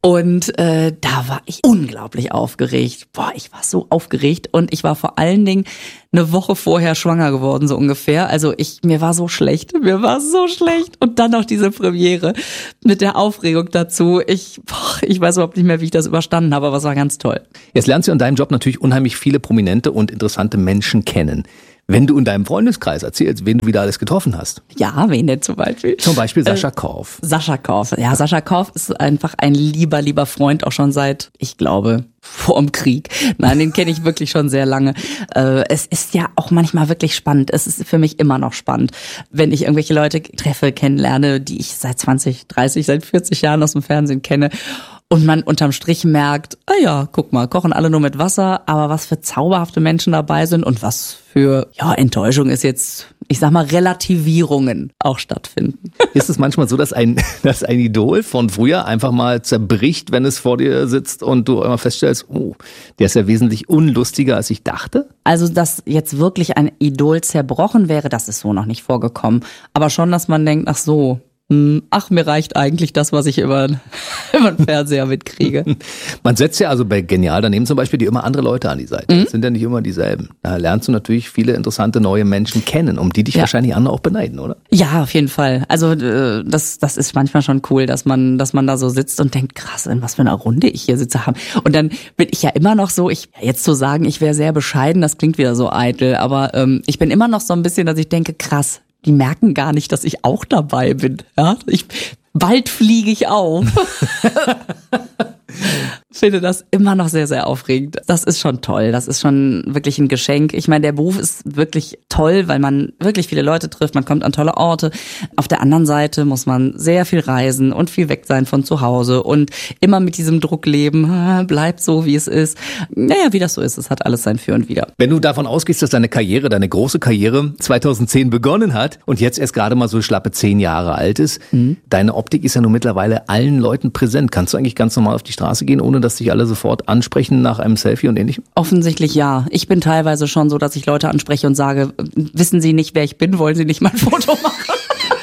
Speaker 9: Und da war ich unglaublich aufgeregt. Boah, ich war so aufgeregt und ich war vor allen Dingen eine Woche vorher schwanger geworden, so ungefähr. Also mir war so schlecht. Und dann noch diese Premiere mit der Aufregung dazu. Ich weiß überhaupt nicht mehr, wie ich das überstanden habe, aber es war ganz toll.
Speaker 2: Jetzt lernst du in deinem Job natürlich unheimlich viele prominente und interessante Menschen kennen. Wenn du in deinem Freundeskreis erzählst, wen du wieder alles getroffen hast.
Speaker 9: Ja, wen denn zum Beispiel?
Speaker 2: Zum Beispiel Sascha Korf.
Speaker 9: Sascha Korf. Ja, Sascha Korf ist einfach ein lieber Freund, auch schon seit, ich glaube, vorm Krieg. Nein, den kenne ich wirklich schon sehr lange. Es ist ja auch manchmal wirklich spannend. Es ist für mich immer noch spannend, wenn ich irgendwelche Leute treffe, kennenlerne, die ich seit 20, 30, seit 40 Jahren aus dem Fernsehen kenne. Und man unterm Strich merkt, guck mal, kochen alle nur mit Wasser, aber was für zauberhafte Menschen dabei sind und was für Enttäuschung ist jetzt, ich sag mal, Relativierungen auch stattfinden.
Speaker 2: Ist es manchmal so, dass ein Idol von früher einfach mal zerbricht, wenn es vor dir sitzt und du immer feststellst, oh, der ist ja wesentlich unlustiger, als ich dachte?
Speaker 9: Also, dass jetzt wirklich ein Idol zerbrochen wäre, das ist so noch nicht vorgekommen. Aber schon, dass man denkt, ach so, mir reicht eigentlich das, was ich über den Fernseher mitkriege.
Speaker 2: Man setzt ja also bei Genial daneben zum Beispiel immer andere Leute an die Seite. Das sind ja nicht immer dieselben. Da lernst du natürlich viele interessante neue Menschen kennen, um die dich wahrscheinlich andere auch beneiden, oder?
Speaker 9: Ja, auf jeden Fall. Also das ist manchmal schon cool, dass man da so sitzt und denkt, krass, in was für einer Runde ich hier sitze haben. Und dann bin ich ja immer noch so, jetzt zu sagen, ich wäre sehr bescheiden, das klingt wieder so eitel, aber ich bin immer noch so ein bisschen, dass ich denke, krass, die merken gar nicht, dass ich auch dabei bin. Ja, bald fliege ich auf. Finde das immer noch sehr, sehr aufregend. Das ist schon toll. Das ist schon wirklich ein Geschenk. Ich meine, der Beruf ist wirklich toll, weil man wirklich viele Leute trifft. Man kommt an tolle Orte. Auf der anderen Seite muss man sehr viel reisen und viel weg sein von zu Hause und immer mit diesem Druck leben. Bleibt so, wie es ist. Naja, wie das so ist, es hat alles sein Für und Wider.
Speaker 2: Wenn du davon ausgehst, dass deine große Karriere 2010 begonnen hat und jetzt erst gerade mal so schlappe 10 Jahre alt ist, deine Optik ist ja nun mittlerweile allen Leuten präsent. Kannst du eigentlich ganz normal auf die Straße gehen, ohne dass dich alle sofort ansprechen nach einem Selfie und ähnlichem?
Speaker 9: Offensichtlich ja. Ich bin teilweise schon so, dass ich Leute anspreche und sage, wissen Sie nicht, wer ich bin? Wollen Sie nicht mal ein Foto machen?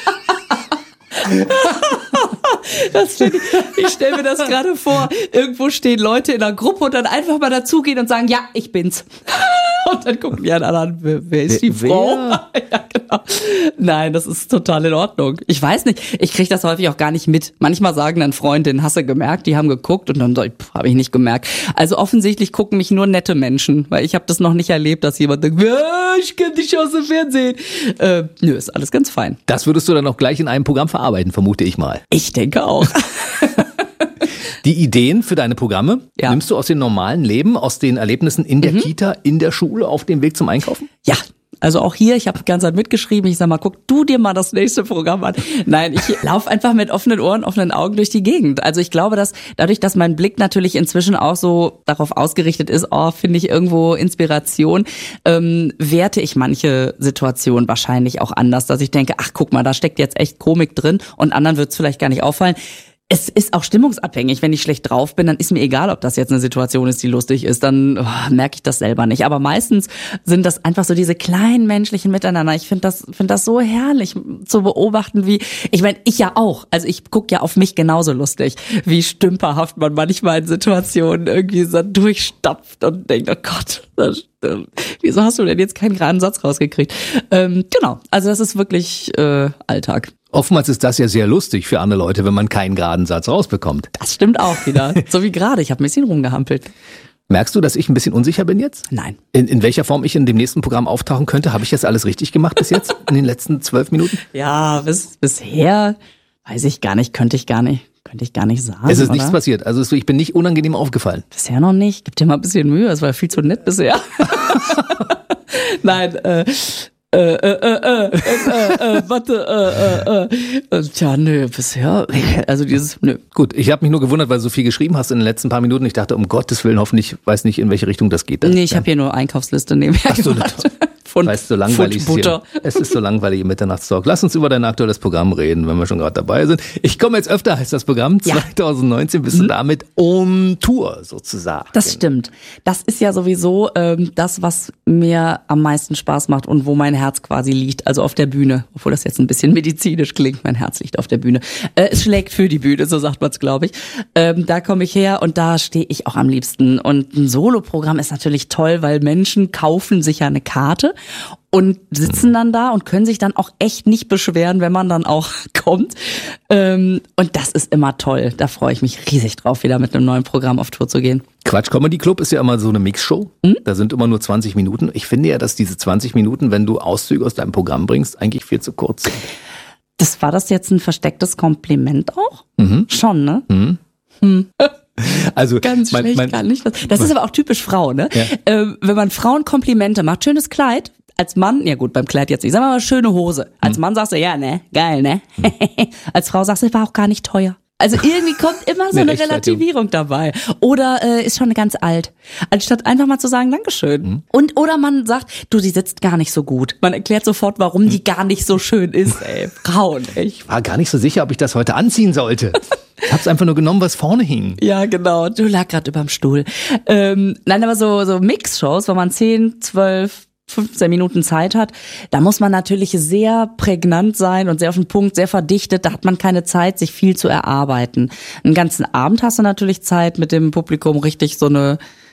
Speaker 9: Ich stelle mir das gerade vor. Irgendwo stehen Leute in einer Gruppe und dann einfach mal dazugehen und sagen, ja, ich bin's. Und dann gucken die an, wer ist die Frau? Ja, genau. Nein, das ist total in Ordnung. Ich weiß nicht, ich kriege das häufig auch gar nicht mit. Manchmal sagen dann Freundinnen, hast du gemerkt, die haben geguckt und dann sag ich, habe ich nicht gemerkt. Also offensichtlich gucken mich nur nette Menschen, weil ich habe das noch nicht erlebt, dass jemand denkt, ich kenne dich aus dem Fernsehen. Nö, ist alles ganz fein.
Speaker 2: Das würdest du dann auch gleich in einem Programm verarbeiten, vermute ich mal.
Speaker 9: Ich denke auch.
Speaker 2: Die Ideen für deine Programme nimmst du aus dem normalen Leben, aus den Erlebnissen in der Kita, in der Schule, auf dem Weg zum Einkaufen?
Speaker 9: Ja. Also auch hier, ich habe die ganze Zeit mitgeschrieben, ich sag mal, guck du dir mal das nächste Programm an. Nein, ich laufe einfach mit offenen Ohren, offenen Augen durch die Gegend. Also ich glaube, dass dadurch, dass mein Blick natürlich inzwischen auch so darauf ausgerichtet ist, finde ich irgendwo Inspiration, werte ich manche Situationen wahrscheinlich auch anders, dass ich denke, ach guck mal, da steckt jetzt echt Komik drin und anderen wird's vielleicht gar nicht auffallen. Es ist auch stimmungsabhängig. Wenn ich schlecht drauf bin, dann ist mir egal, ob das jetzt eine Situation ist, die lustig ist. Dann merke ich das selber nicht. Aber meistens sind das einfach so diese kleinen menschlichen Miteinander. Ich finde das so herrlich zu beobachten, wie, ich meine, ich ja auch. Also ich gucke ja auf mich genauso lustig, wie stümperhaft man manchmal in Situationen irgendwie so durchstapft und denkt, oh Gott, wieso hast du denn jetzt keinen geraden Satz rausgekriegt? Genau, also das ist wirklich Alltag.
Speaker 2: Oftmals ist das ja sehr lustig für andere Leute, wenn man keinen geraden Satz rausbekommt.
Speaker 9: Das stimmt auch wieder. So wie gerade, ich habe ein bisschen rumgehampelt.
Speaker 2: Merkst du, dass ich ein bisschen unsicher bin jetzt?
Speaker 9: Nein.
Speaker 2: In welcher Form ich in dem nächsten Programm auftauchen könnte? Habe ich das alles richtig gemacht bis jetzt in den letzten 12 Minuten?
Speaker 9: Ja, bisher weiß ich gar nicht, könnte ich gar nicht sagen.
Speaker 2: Es ist nichts passiert. Also ich bin nicht unangenehm aufgefallen.
Speaker 9: Bisher noch nicht. Gib dir mal ein bisschen Mühe, es war viel zu nett bisher. Nein, Tja, nö, bisher, also nö.
Speaker 2: Gut, ich habe mich nur gewundert, weil du so viel geschrieben hast in den letzten paar Minuten. Ich dachte, um Gottes Willen, hoffentlich weiß nicht, in welche Richtung das geht.
Speaker 9: Nee, ich habe hier nur Einkaufsliste nebenher gemacht.
Speaker 2: Weil es so langweilig ist. Es ist so langweilig im Mitternachtstalk. Lass uns über dein aktuelles Programm reden, wenn wir schon gerade dabei sind. Ich komme jetzt öfter, heißt das Programm. 2019 bist du damit on Tour sozusagen.
Speaker 9: Das stimmt. Das ist ja sowieso das, was mir am meisten Spaß macht und wo mein Herz quasi liegt. Also auf der Bühne. Obwohl das jetzt ein bisschen medizinisch klingt. Mein Herz liegt auf der Bühne. Es schlägt für die Bühne, so sagt man es, glaube ich. Da komme ich her und da stehe ich auch am liebsten. Und ein Soloprogramm ist natürlich toll, weil Menschen kaufen sich ja eine Karte und sitzen dann da und können sich dann auch echt nicht beschweren, wenn man dann auch kommt. Und das ist immer toll. Da freue ich mich riesig drauf, wieder mit einem neuen Programm auf Tour zu gehen.
Speaker 2: Quatsch Comedy Club ist ja immer so eine Mixshow. Da sind immer nur 20 Minuten. Ich finde ja, dass diese 20 Minuten, wenn du Auszüge aus deinem Programm bringst, eigentlich viel zu kurz sind.
Speaker 9: War das jetzt ein verstecktes Kompliment auch? Schon, ne?
Speaker 2: Also
Speaker 9: ganz schlecht, gar nicht. Das ist aber auch typisch Frau, ne? Ja. Wenn man Frauen Komplimente macht, schönes Kleid. Als Mann, ja gut, beim Kleid jetzt nicht, sag mal schöne Hose. Als Mann sagst du, ja, ne, geil, ne? Als Frau sagst du, war auch gar nicht teuer. Also irgendwie kommt immer so eine Relativierung dabei. Oder ist schon ganz alt. Anstatt einfach mal zu sagen, Dankeschön. Oder man sagt, du, die sitzt gar nicht so gut. Man erklärt sofort, warum die gar nicht so schön ist, ey. Frauen, ey.
Speaker 2: Ich war gar nicht so sicher, ob ich das heute anziehen sollte. Ich hab's einfach nur genommen, was vorne hing.
Speaker 9: Ja, genau. Du lag gerade überm Stuhl. Nein, aber so Mix-Shows, wo man 10, 12, 15 Minuten Zeit hat, da muss man natürlich sehr prägnant sein und sehr auf den Punkt, sehr verdichtet. Da hat man keine Zeit, sich viel zu erarbeiten. Einen ganzen Abend hast du natürlich Zeit, mit dem Publikum richtig so eine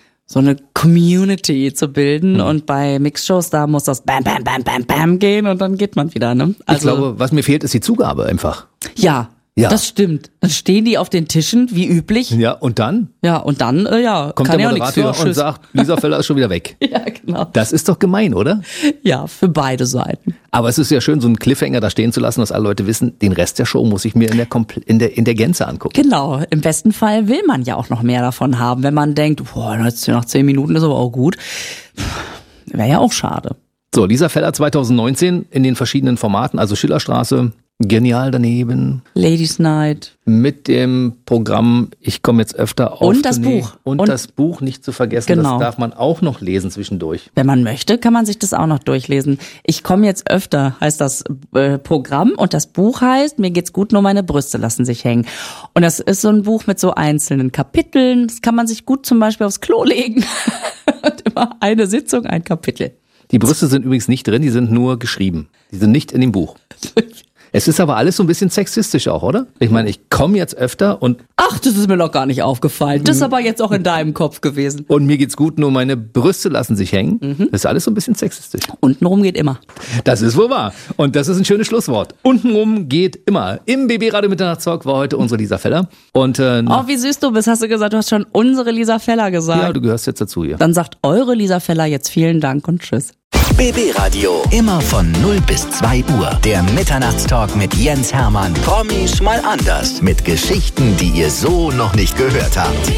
Speaker 9: Community zu bilden. Und bei Mixshows, da muss das Bam, Bam, Bam, Bam, Bam gehen und dann geht man wieder, ne?
Speaker 2: Also, ich glaube, was mir fehlt, ist die Zugabe einfach.
Speaker 9: Ja. Das stimmt. Dann stehen die auf den Tischen, wie üblich.
Speaker 2: Ja, und dann?
Speaker 9: Ja, und dann,
Speaker 2: kommt der Moderator und sagt, Lisa Feller ist schon wieder weg.
Speaker 9: Ja, genau.
Speaker 2: Das ist doch gemein, oder?
Speaker 9: Ja, für beide Seiten.
Speaker 2: Aber es ist ja schön, so einen Cliffhanger da stehen zu lassen, dass alle Leute wissen, den Rest der Show muss ich mir in der Gänze angucken.
Speaker 9: Genau. Im besten Fall will man ja auch noch mehr davon haben. Wenn man denkt, nach 10 Minuten ist aber auch gut. Wäre ja auch schade.
Speaker 2: So, Lisa Feller 2019 in den verschiedenen Formaten, also Schillerstraße, Genial daneben.
Speaker 9: Ladies Night.
Speaker 2: Mit dem Programm Ich komme jetzt öfter auf.
Speaker 9: Und das Buch.
Speaker 2: Und das Buch nicht zu vergessen.
Speaker 9: Genau.
Speaker 2: Das darf man auch noch lesen zwischendurch.
Speaker 9: Wenn man möchte, kann man sich das auch noch durchlesen. Ich komme jetzt öfter, heißt das Programm. Und das Buch heißt Mir geht's gut, nur meine Brüste lassen sich hängen. Und das ist so ein Buch mit so einzelnen Kapiteln. Das kann man sich gut zum Beispiel aufs Klo legen. Und immer eine Sitzung, ein Kapitel.
Speaker 2: Die Brüste sind übrigens nicht drin, die sind nur geschrieben. Die sind nicht in dem Buch. Es ist aber alles so ein bisschen sexistisch auch, oder? Ich meine, ich komme jetzt öfter und...
Speaker 9: Ach, das ist mir noch gar nicht aufgefallen. Das ist aber jetzt auch in deinem Kopf gewesen.
Speaker 2: Und mir geht's gut, nur meine Brüste lassen sich hängen. Das ist alles so ein bisschen sexistisch.
Speaker 9: Untenrum geht immer.
Speaker 2: Das ist wohl wahr. Und das ist ein schönes Schlusswort. Untenrum geht immer. Im BB Radio Mitternachtstalk war heute unsere Lisa Feller. Und,
Speaker 9: wie süß du bist, hast du gesagt. Du hast schon unsere Lisa Feller gesagt.
Speaker 2: Ja, du gehörst jetzt dazu hier.
Speaker 9: Dann sagt eure Lisa Feller jetzt vielen Dank und tschüss.
Speaker 3: BB Radio, immer von 0 bis 2 Uhr. Der Mitternachtstalk mit Jens Hermann. Promis mal anders. Mit Geschichten, die ihr so noch nicht gehört habt.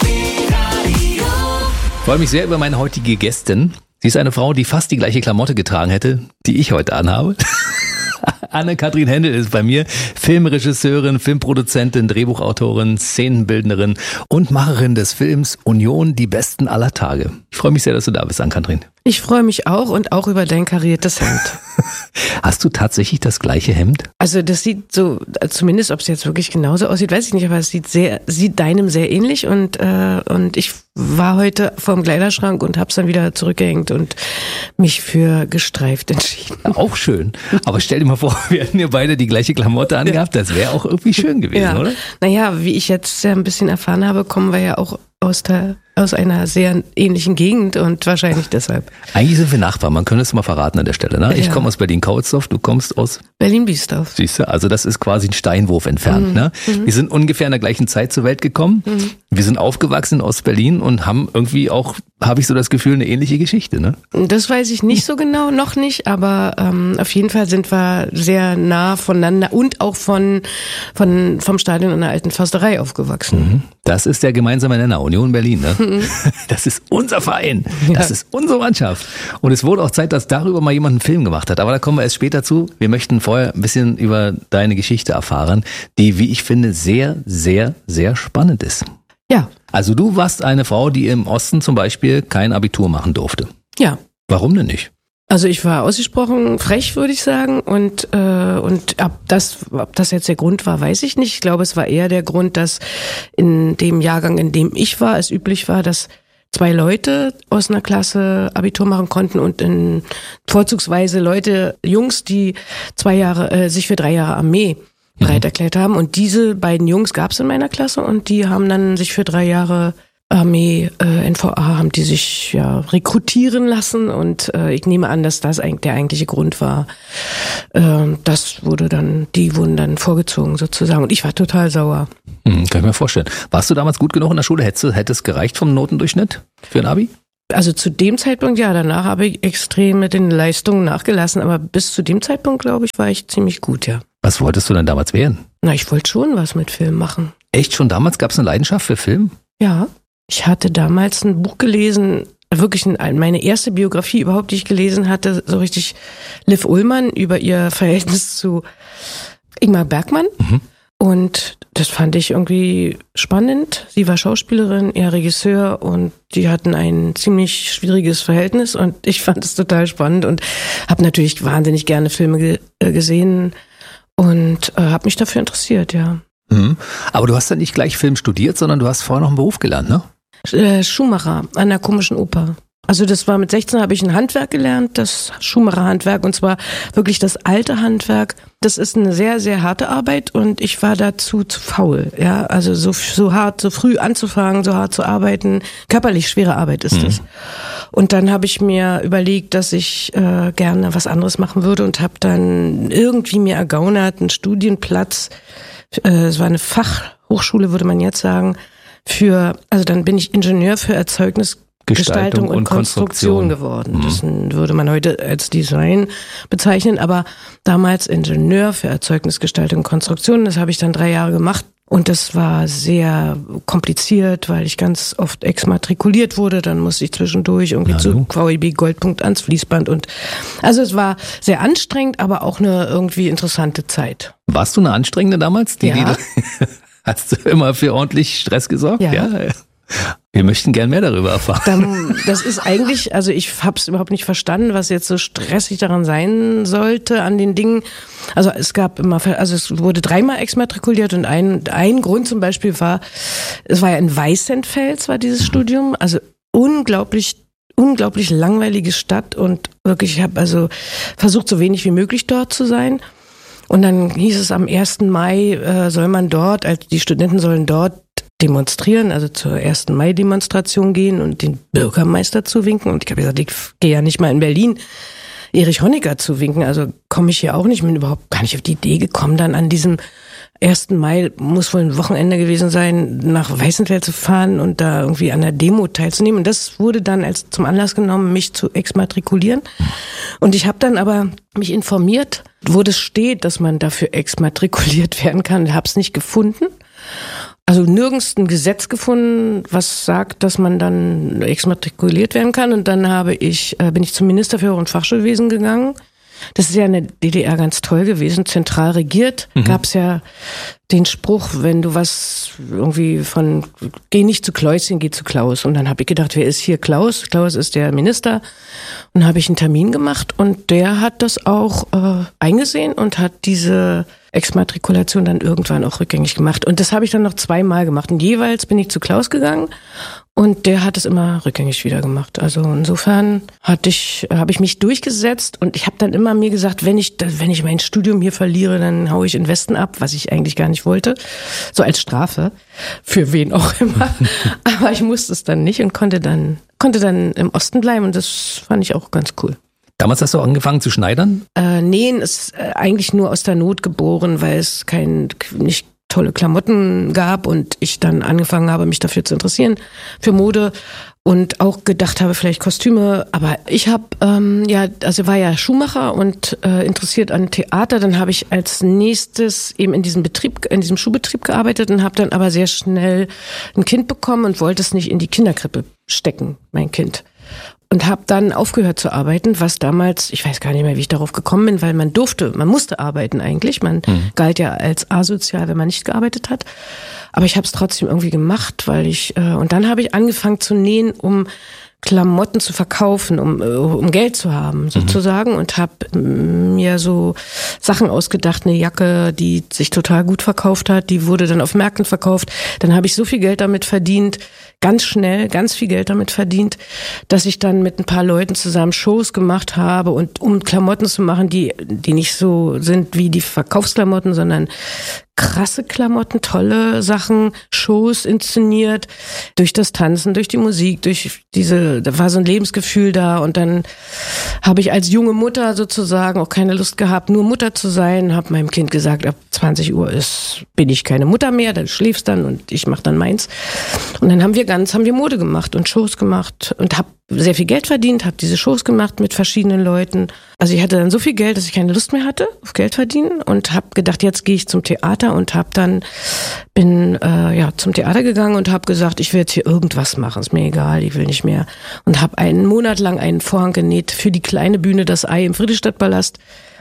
Speaker 2: Ich freue mich sehr über meine heutige Gästin. Sie ist eine Frau, die fast die gleiche Klamotte getragen hätte, die ich heute anhabe. Anne-Kathrin Händel ist bei mir, Filmregisseurin, Filmproduzentin, Drehbuchautorin, Szenenbildnerin und Macherin des Films Union, die Besten aller Tage. Ich freue mich sehr, dass du da bist, Anne-Kathrin.
Speaker 10: Ich freue mich auch und auch über dein kariertes Hemd.
Speaker 2: Hast du tatsächlich das gleiche Hemd?
Speaker 10: Also das sieht so, zumindest ob es jetzt wirklich genauso aussieht, weiß ich nicht, aber es sieht deinem sehr ähnlich und ich war heute vorm Kleiderschrank und hab's dann wieder zurückgehängt und mich für gestreift entschieden.
Speaker 2: Auch schön. Aber stell dir mal vor, wir hätten ja beide die gleiche Klamotte angehabt, das wäre auch irgendwie schön gewesen, oder?
Speaker 10: Naja, wie ich jetzt ein bisschen erfahren habe, kommen wir ja auch aus einer sehr ähnlichen Gegend und wahrscheinlich deshalb.
Speaker 2: Eigentlich sind wir Nachbarn, man könnte es mal verraten an der Stelle. Ne? Ich komme aus Berlin-Kautsdorf, du kommst aus
Speaker 10: Berlin-Biesdorf.
Speaker 2: Siehst du, also das ist quasi ein Steinwurf entfernt. Ne? Wir sind ungefähr in der gleichen Zeit zur Welt gekommen. Wir sind aufgewachsen in Ostberlin und haben irgendwie auch, habe ich so das Gefühl, eine ähnliche Geschichte. Ne?
Speaker 10: Das weiß ich nicht so genau, noch nicht, aber auf jeden Fall sind wir sehr nah voneinander und auch vom Stadion und der alten Försterei aufgewachsen.
Speaker 2: Das ist der gemeinsame Nenner, Union Berlin. Ne? Das ist unser Verein, das ist unsere Mannschaft. Und es wurde auch Zeit, dass darüber mal jemand einen Film gemacht hat. Aber da kommen wir erst später zu. Wir möchten vorher ein bisschen über deine Geschichte erfahren, die, wie ich finde, sehr, sehr, sehr spannend ist.
Speaker 10: Ja.
Speaker 2: Also du warst eine Frau, die im Osten zum Beispiel kein Abitur machen durfte.
Speaker 10: Ja.
Speaker 2: Warum denn nicht?
Speaker 10: Also ich war ausgesprochen frech, würde ich sagen, und ob das jetzt der Grund war, weiß ich nicht. Ich glaube, es war eher der Grund, dass in dem Jahrgang, in dem ich war, es üblich war, dass 2 Leute aus einer Klasse Abitur machen konnten und vorzugsweise Jungs, die sich für 3 Jahre Armee bereit erklärt haben. Und diese beiden Jungs gab es in meiner Klasse und die haben dann sich für 3 Jahre Armee, NVA, haben die sich rekrutieren lassen und ich nehme an, dass das eigentlich der eigentliche Grund war. Die wurden dann vorgezogen sozusagen und ich war total sauer.
Speaker 2: Kann ich mir vorstellen. Warst du damals gut genug in der Schule? Hätte es gereicht vom Notendurchschnitt für ein Abi?
Speaker 10: Also zu dem Zeitpunkt ja, danach habe ich extrem mit den Leistungen nachgelassen, aber bis zu dem Zeitpunkt, glaube ich, war ich ziemlich gut, ja.
Speaker 2: Was wolltest du denn damals werden?
Speaker 10: Na, ich wollte schon was mit Film machen.
Speaker 2: Echt? Schon damals gab es eine Leidenschaft für Film?
Speaker 10: Ja. Ich hatte damals ein Buch gelesen, wirklich meine erste Biografie überhaupt, die ich gelesen hatte, so richtig Liv Ullmann über ihr Verhältnis zu Ingmar Bergman. Und das fand ich irgendwie spannend. Sie war Schauspielerin, er Regisseur und die hatten ein ziemlich schwieriges Verhältnis und ich fand es total spannend und habe natürlich wahnsinnig gerne Filme gesehen und habe mich dafür interessiert, ja.
Speaker 2: Aber du hast ja nicht gleich Film studiert, sondern du hast vorher noch einen Beruf gelernt, ne?
Speaker 10: Schuhmacher an der Komischen Oper. Also das war mit 16 habe ich ein Handwerk gelernt, das Schuhmacherhandwerk und zwar wirklich das alte Handwerk. Das ist eine sehr, sehr harte Arbeit und ich war dazu zu faul. Ja, also so hart, so früh anzufangen, so hart zu arbeiten. Körperlich schwere Arbeit ist das. Und dann habe ich mir überlegt, dass ich gerne was anderes machen würde und habe dann irgendwie mir ergaunert, einen Studienplatz. Es war eine Fachhochschule, würde man jetzt sagen. Also dann bin ich Ingenieur für Erzeugnisgestaltung und Konstruktion geworden. Das würde man heute als Design bezeichnen, aber damals Ingenieur für Erzeugnisgestaltung und Konstruktion. Das habe ich dann 3 Jahre gemacht und das war sehr kompliziert, weil ich ganz oft exmatrikuliert wurde. Dann musste ich zwischendurch irgendwie zu VEB Goldpunkt ans Fließband und also es war sehr anstrengend, aber auch eine irgendwie interessante Zeit.
Speaker 2: Warst du eine Anstrengende damals?
Speaker 10: Ja.
Speaker 2: Hast du immer für ordentlich Stress gesorgt? Ja. Wir möchten gern mehr darüber erfahren.
Speaker 10: Das ist eigentlich, also ich habe es überhaupt nicht verstanden, was jetzt so stressig daran sein sollte an den Dingen. Also es wurde 3-mal exmatrikuliert und ein Grund zum Beispiel war, es war ja in Weißenfels war dieses Studium, also unglaublich langweilige Stadt und wirklich, ich habe also versucht, so wenig wie möglich dort zu sein. Und dann hieß es am 1. Mai soll man dort, also die Studenten sollen dort demonstrieren, also zur 1. Mai-Demonstration gehen und den Bürgermeister zuwinken. Und ich habe gesagt, ich gehe ja nicht mal in Berlin Erich Honecker zuwinken, also komme ich hier auch nicht, bin überhaupt gar nicht auf die Idee gekommen, dann an diesem 1. Mai, muss wohl ein Wochenende gewesen sein, nach Weißenfels zu fahren und da irgendwie an der Demo teilzunehmen. Und das wurde dann als zum Anlass genommen, mich zu exmatrikulieren. Und ich habe dann aber mich informiert, wo das steht, dass man dafür exmatrikuliert werden kann. Ich habe es nicht gefunden. Also nirgends ein Gesetz gefunden, was sagt, dass man dann exmatrikuliert werden kann. Und dann bin ich zum Minister für Hoch- und Fachschulwesen gegangen. Das ist ja in der DDR ganz toll gewesen, zentral regiert. Gab's ja den Spruch, wenn du was irgendwie geh nicht zu Klauschen, geh zu Klaus. Und dann habe ich gedacht, wer ist hier Klaus? Klaus ist der Minister. Und dann habe ich einen Termin gemacht und der hat das auch eingesehen und hat diese Exmatrikulation dann irgendwann auch rückgängig gemacht. Und das habe ich dann noch 2-mal gemacht. Und jeweils bin ich zu Klaus gegangen und der hat es immer rückgängig wieder gemacht. Also insofern habe ich mich durchgesetzt und ich habe dann immer mir gesagt, wenn ich mein Studium hier verliere, dann haue ich in den Westen ab, was ich eigentlich gar nicht wollte. So als Strafe. Für wen auch immer. Aber ich musste es dann nicht und konnte dann im Osten bleiben und das fand ich auch ganz cool.
Speaker 2: Damals hast du angefangen zu schneidern?
Speaker 10: Nähen ist eigentlich nur aus der Not geboren, weil es nicht tolle Klamotten gab und ich dann angefangen habe, mich dafür zu interessieren, für Mode und auch gedacht habe, vielleicht Kostüme. Aber ich habe, war ja Schuhmacher und interessiert an Theater. Dann habe ich als nächstes eben in diesem Schuhbetrieb gearbeitet und habe dann aber sehr schnell ein Kind bekommen und wollte es nicht in die Kinderkrippe stecken, mein Kind. Und habe dann aufgehört zu arbeiten, was damals, ich weiß gar nicht mehr, wie ich darauf gekommen bin, weil man musste arbeiten eigentlich. Man galt ja als asozial, wenn man nicht gearbeitet hat. Aber ich habe es trotzdem irgendwie gemacht, und dann habe ich angefangen zu nähen, um Klamotten zu verkaufen, um Geld zu haben, sozusagen, und habe mir so Sachen ausgedacht, eine Jacke, die sich total gut verkauft hat, die wurde dann auf Märkten verkauft. Dann habe ich so viel Geld damit verdient, ganz schnell, ganz viel Geld damit verdient, dass ich dann mit ein paar Leuten zusammen Shows gemacht habe, und um Klamotten zu machen, die nicht so sind wie die Verkaufsklamotten, sondern krasse Klamotten, tolle Sachen, Shows inszeniert, durch das Tanzen, durch die Musik, da war so ein Lebensgefühl da, und dann habe ich als junge Mutter sozusagen auch keine Lust gehabt, nur Mutter zu sein, habe meinem Kind gesagt, ab 20 Uhr bin ich keine Mutter mehr, dann schläfst dann und ich mache dann meins. Und dann haben wir Mode gemacht und Shows gemacht und habe sehr viel Geld verdient, habe diese Shows gemacht mit verschiedenen Leuten. Also ich hatte dann so viel Geld, dass ich keine Lust mehr hatte auf Geld verdienen, und habe gedacht, jetzt gehe ich zum Theater, und bin zum Theater gegangen und habe gesagt, ich will jetzt hier irgendwas machen, ist mir egal, ich will nicht mehr. Und habe einen Monat lang einen Vorhang genäht für die kleine Bühne Das Ei im Friedrichstadtpalast.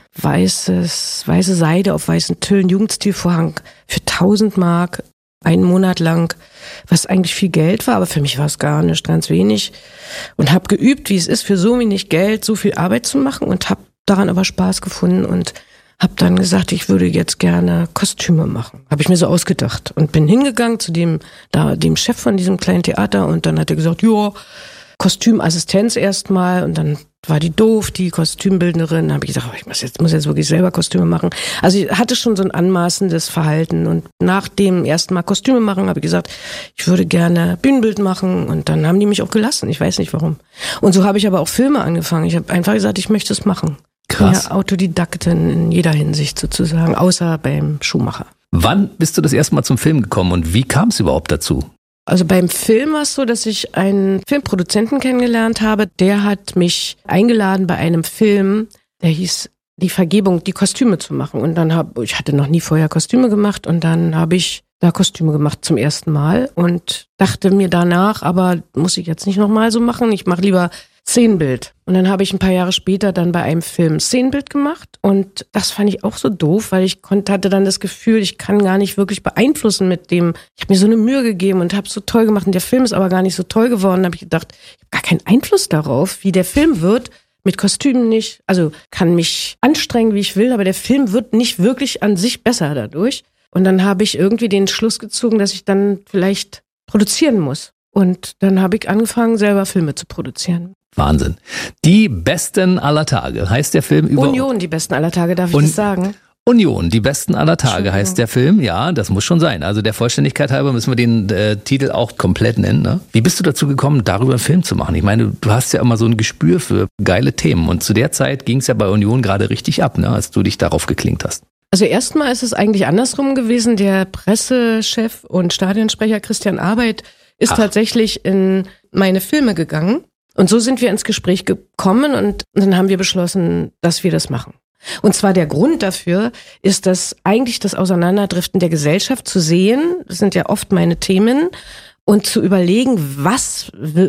Speaker 10: Weiße Seide auf weißen Tüllen, Jugendstilvorhang für 1000 Mark, einen Monat lang, was eigentlich viel Geld war, aber für mich war es gar nicht, ganz wenig. Und habe geübt, wie es ist, für so wenig Geld so viel Arbeit zu machen, und habe daran aber Spaß gefunden und habe dann gesagt, ich würde jetzt gerne Kostüme machen. Habe ich mir so ausgedacht und bin hingegangen zu dem Chef von diesem kleinen Theater, und dann hat er gesagt, ja, Kostümassistenz erstmal, und dann war die doof, die Kostümbildnerin. Da habe ich gesagt, ich muss jetzt wirklich selber Kostüme machen. Also ich hatte schon so ein anmaßendes Verhalten, und nach dem ersten Mal Kostüme machen habe ich gesagt, ich würde gerne Bühnenbild machen, und dann haben die mich auch gelassen. Ich weiß nicht warum. Und so habe ich aber auch Filme angefangen. Ich habe einfach gesagt, ich möchte es machen.
Speaker 2: Krass.
Speaker 10: Ja, Autodidaktin in jeder Hinsicht sozusagen, außer beim Schuhmacher.
Speaker 2: Wann bist du das erste Mal zum Film gekommen und wie kam es überhaupt dazu?
Speaker 10: Also beim Film war es so, dass ich einen Filmproduzenten kennengelernt habe. Der hat mich eingeladen bei einem Film, der hieß Die Vergebung, die Kostüme zu machen. Und dann ich hatte noch nie vorher Kostüme gemacht, und dann habe ich da Kostüme gemacht zum ersten Mal und dachte mir danach, aber muss ich jetzt nicht nochmal so machen, ich mache lieber Szenenbild. Und dann habe ich ein paar Jahre später dann bei einem Film Szenenbild gemacht, und das fand ich auch so doof, weil ich hatte dann das Gefühl, ich kann gar nicht wirklich beeinflussen mit dem, ich habe mir so eine Mühe gegeben und habe es so toll gemacht, und der Film ist aber gar nicht so toll geworden. Da habe ich gedacht, ich habe gar keinen Einfluss darauf, wie der Film wird, mit Kostümen nicht. Also kann mich anstrengen, wie ich will, aber der Film wird nicht wirklich an sich besser dadurch. Und dann habe ich irgendwie den Schluss gezogen, dass ich dann vielleicht produzieren muss. Und dann habe ich angefangen, selber Filme zu produzieren.
Speaker 2: Wahnsinn. Die Besten aller Tage heißt der Film über...
Speaker 10: Union, die Besten aller Tage, darf ich das sagen?
Speaker 2: Union, die Besten aller Tage heißt der Film. Ja, das muss schon sein. Also der Vollständigkeit halber müssen wir den Titel auch komplett nennen. Ne? Wie bist du dazu gekommen, darüber einen Film zu machen? Ich meine, du hast ja immer so ein Gespür für geile Themen. Und zu der Zeit ging es ja bei Union gerade richtig ab, ne, als du dich darauf geklinkt hast.
Speaker 10: Also erstmal ist es eigentlich andersrum gewesen. Der Pressechef und Stadionsprecher Christian Arbeit ist tatsächlich in meine Filme gegangen. Und so sind wir ins Gespräch gekommen, und dann haben wir beschlossen, dass wir das machen. Und zwar der Grund dafür ist, dass eigentlich das Auseinanderdriften der Gesellschaft zu sehen, das sind ja oft meine Themen, und zu überlegen, was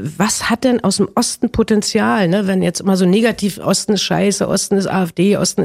Speaker 10: hat denn aus dem Osten Potenzial, ne? Wenn jetzt immer so negativ, Osten ist scheiße, Osten ist AfD, Osten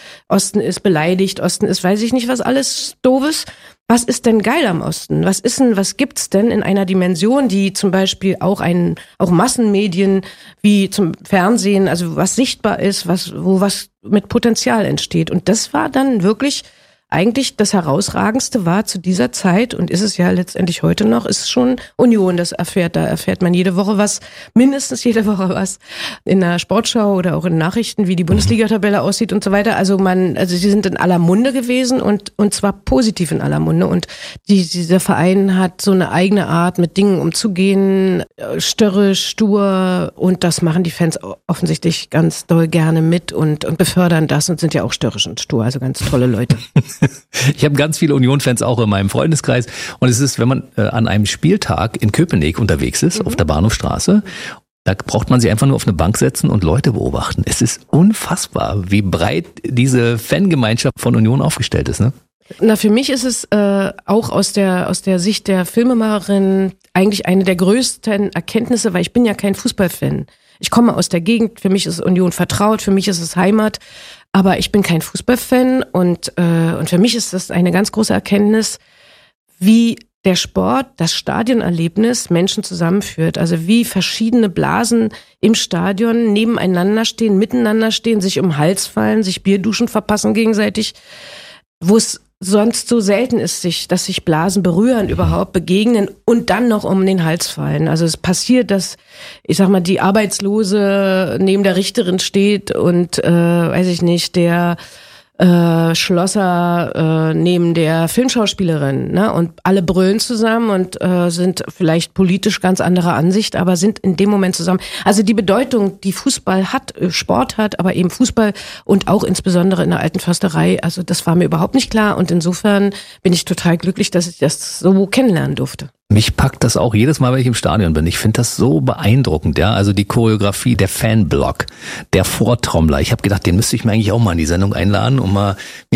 Speaker 10: ist beleidigt, Osten ist weiß ich nicht was alles Doofes. Was ist denn geil am Osten? Was gibt's denn in einer Dimension, die zum Beispiel auch Massenmedien wie zum Fernsehen, also was sichtbar ist, wo was mit Potenzial entsteht? Und das war dann wirklich eigentlich das Herausragendste war zu dieser Zeit, und ist es ja letztendlich heute noch, ist schon Union, da erfährt man jede Woche was, mindestens jede Woche was in der Sportschau oder auch in Nachrichten, wie die Bundesliga-Tabelle aussieht und so weiter. Also sie sind in aller Munde gewesen, und zwar positiv in aller Munde, und dieser Verein hat so eine eigene Art, mit Dingen umzugehen, störrisch, stur, und das machen die Fans offensichtlich ganz doll gerne mit und befördern das und sind ja auch störrisch und stur, also ganz tolle Leute.
Speaker 2: Ich habe ganz viele Union-Fans auch in meinem Freundeskreis, und es ist, wenn man an einem Spieltag in Köpenick unterwegs ist, auf der Bahnhofstraße, da braucht man sich einfach nur auf eine Bank setzen und Leute beobachten. Es ist unfassbar, wie breit diese Fangemeinschaft von Union aufgestellt ist, ne?
Speaker 10: Na, für mich ist es auch aus der Sicht der Filmemacherin eigentlich eine der größten Erkenntnisse, weil ich bin ja kein Fußballfan. Ich komme aus der Gegend, für mich ist Union vertraut, für mich ist es Heimat, aber ich bin kein Fußballfan, und für mich ist das eine ganz große Erkenntnis, wie der Sport, das Stadionerlebnis Menschen zusammenführt. Also wie verschiedene Blasen im Stadion nebeneinander stehen, miteinander stehen, sich um den Hals fallen, sich Bierduschen verpassen gegenseitig, wo es sonst so selten ist, dass sich Blasen berühren, überhaupt begegnen und dann noch um den Hals fallen. Also es passiert, dass, ich sag mal, die Arbeitslose neben der Richterin steht und, weiß ich nicht, der Schlosser neben der Filmschauspielerin, ne? Und alle brüllen zusammen und sind vielleicht politisch ganz anderer Ansicht, aber sind in dem Moment zusammen. Also die Bedeutung, die Fußball hat, Sport hat, aber eben Fußball und auch insbesondere in der Alten Försterei, also das war mir überhaupt nicht klar und insofern bin ich total glücklich, dass ich das so kennenlernen durfte.
Speaker 2: Mich packt das auch jedes Mal, wenn ich im Stadion bin. Ich finde das so beeindruckend, ja. Also die Choreografie, der Fanblock, der Vortrommler. Ich habe gedacht, den müsste ich mir eigentlich auch mal in die Sendung einladen, um mal mir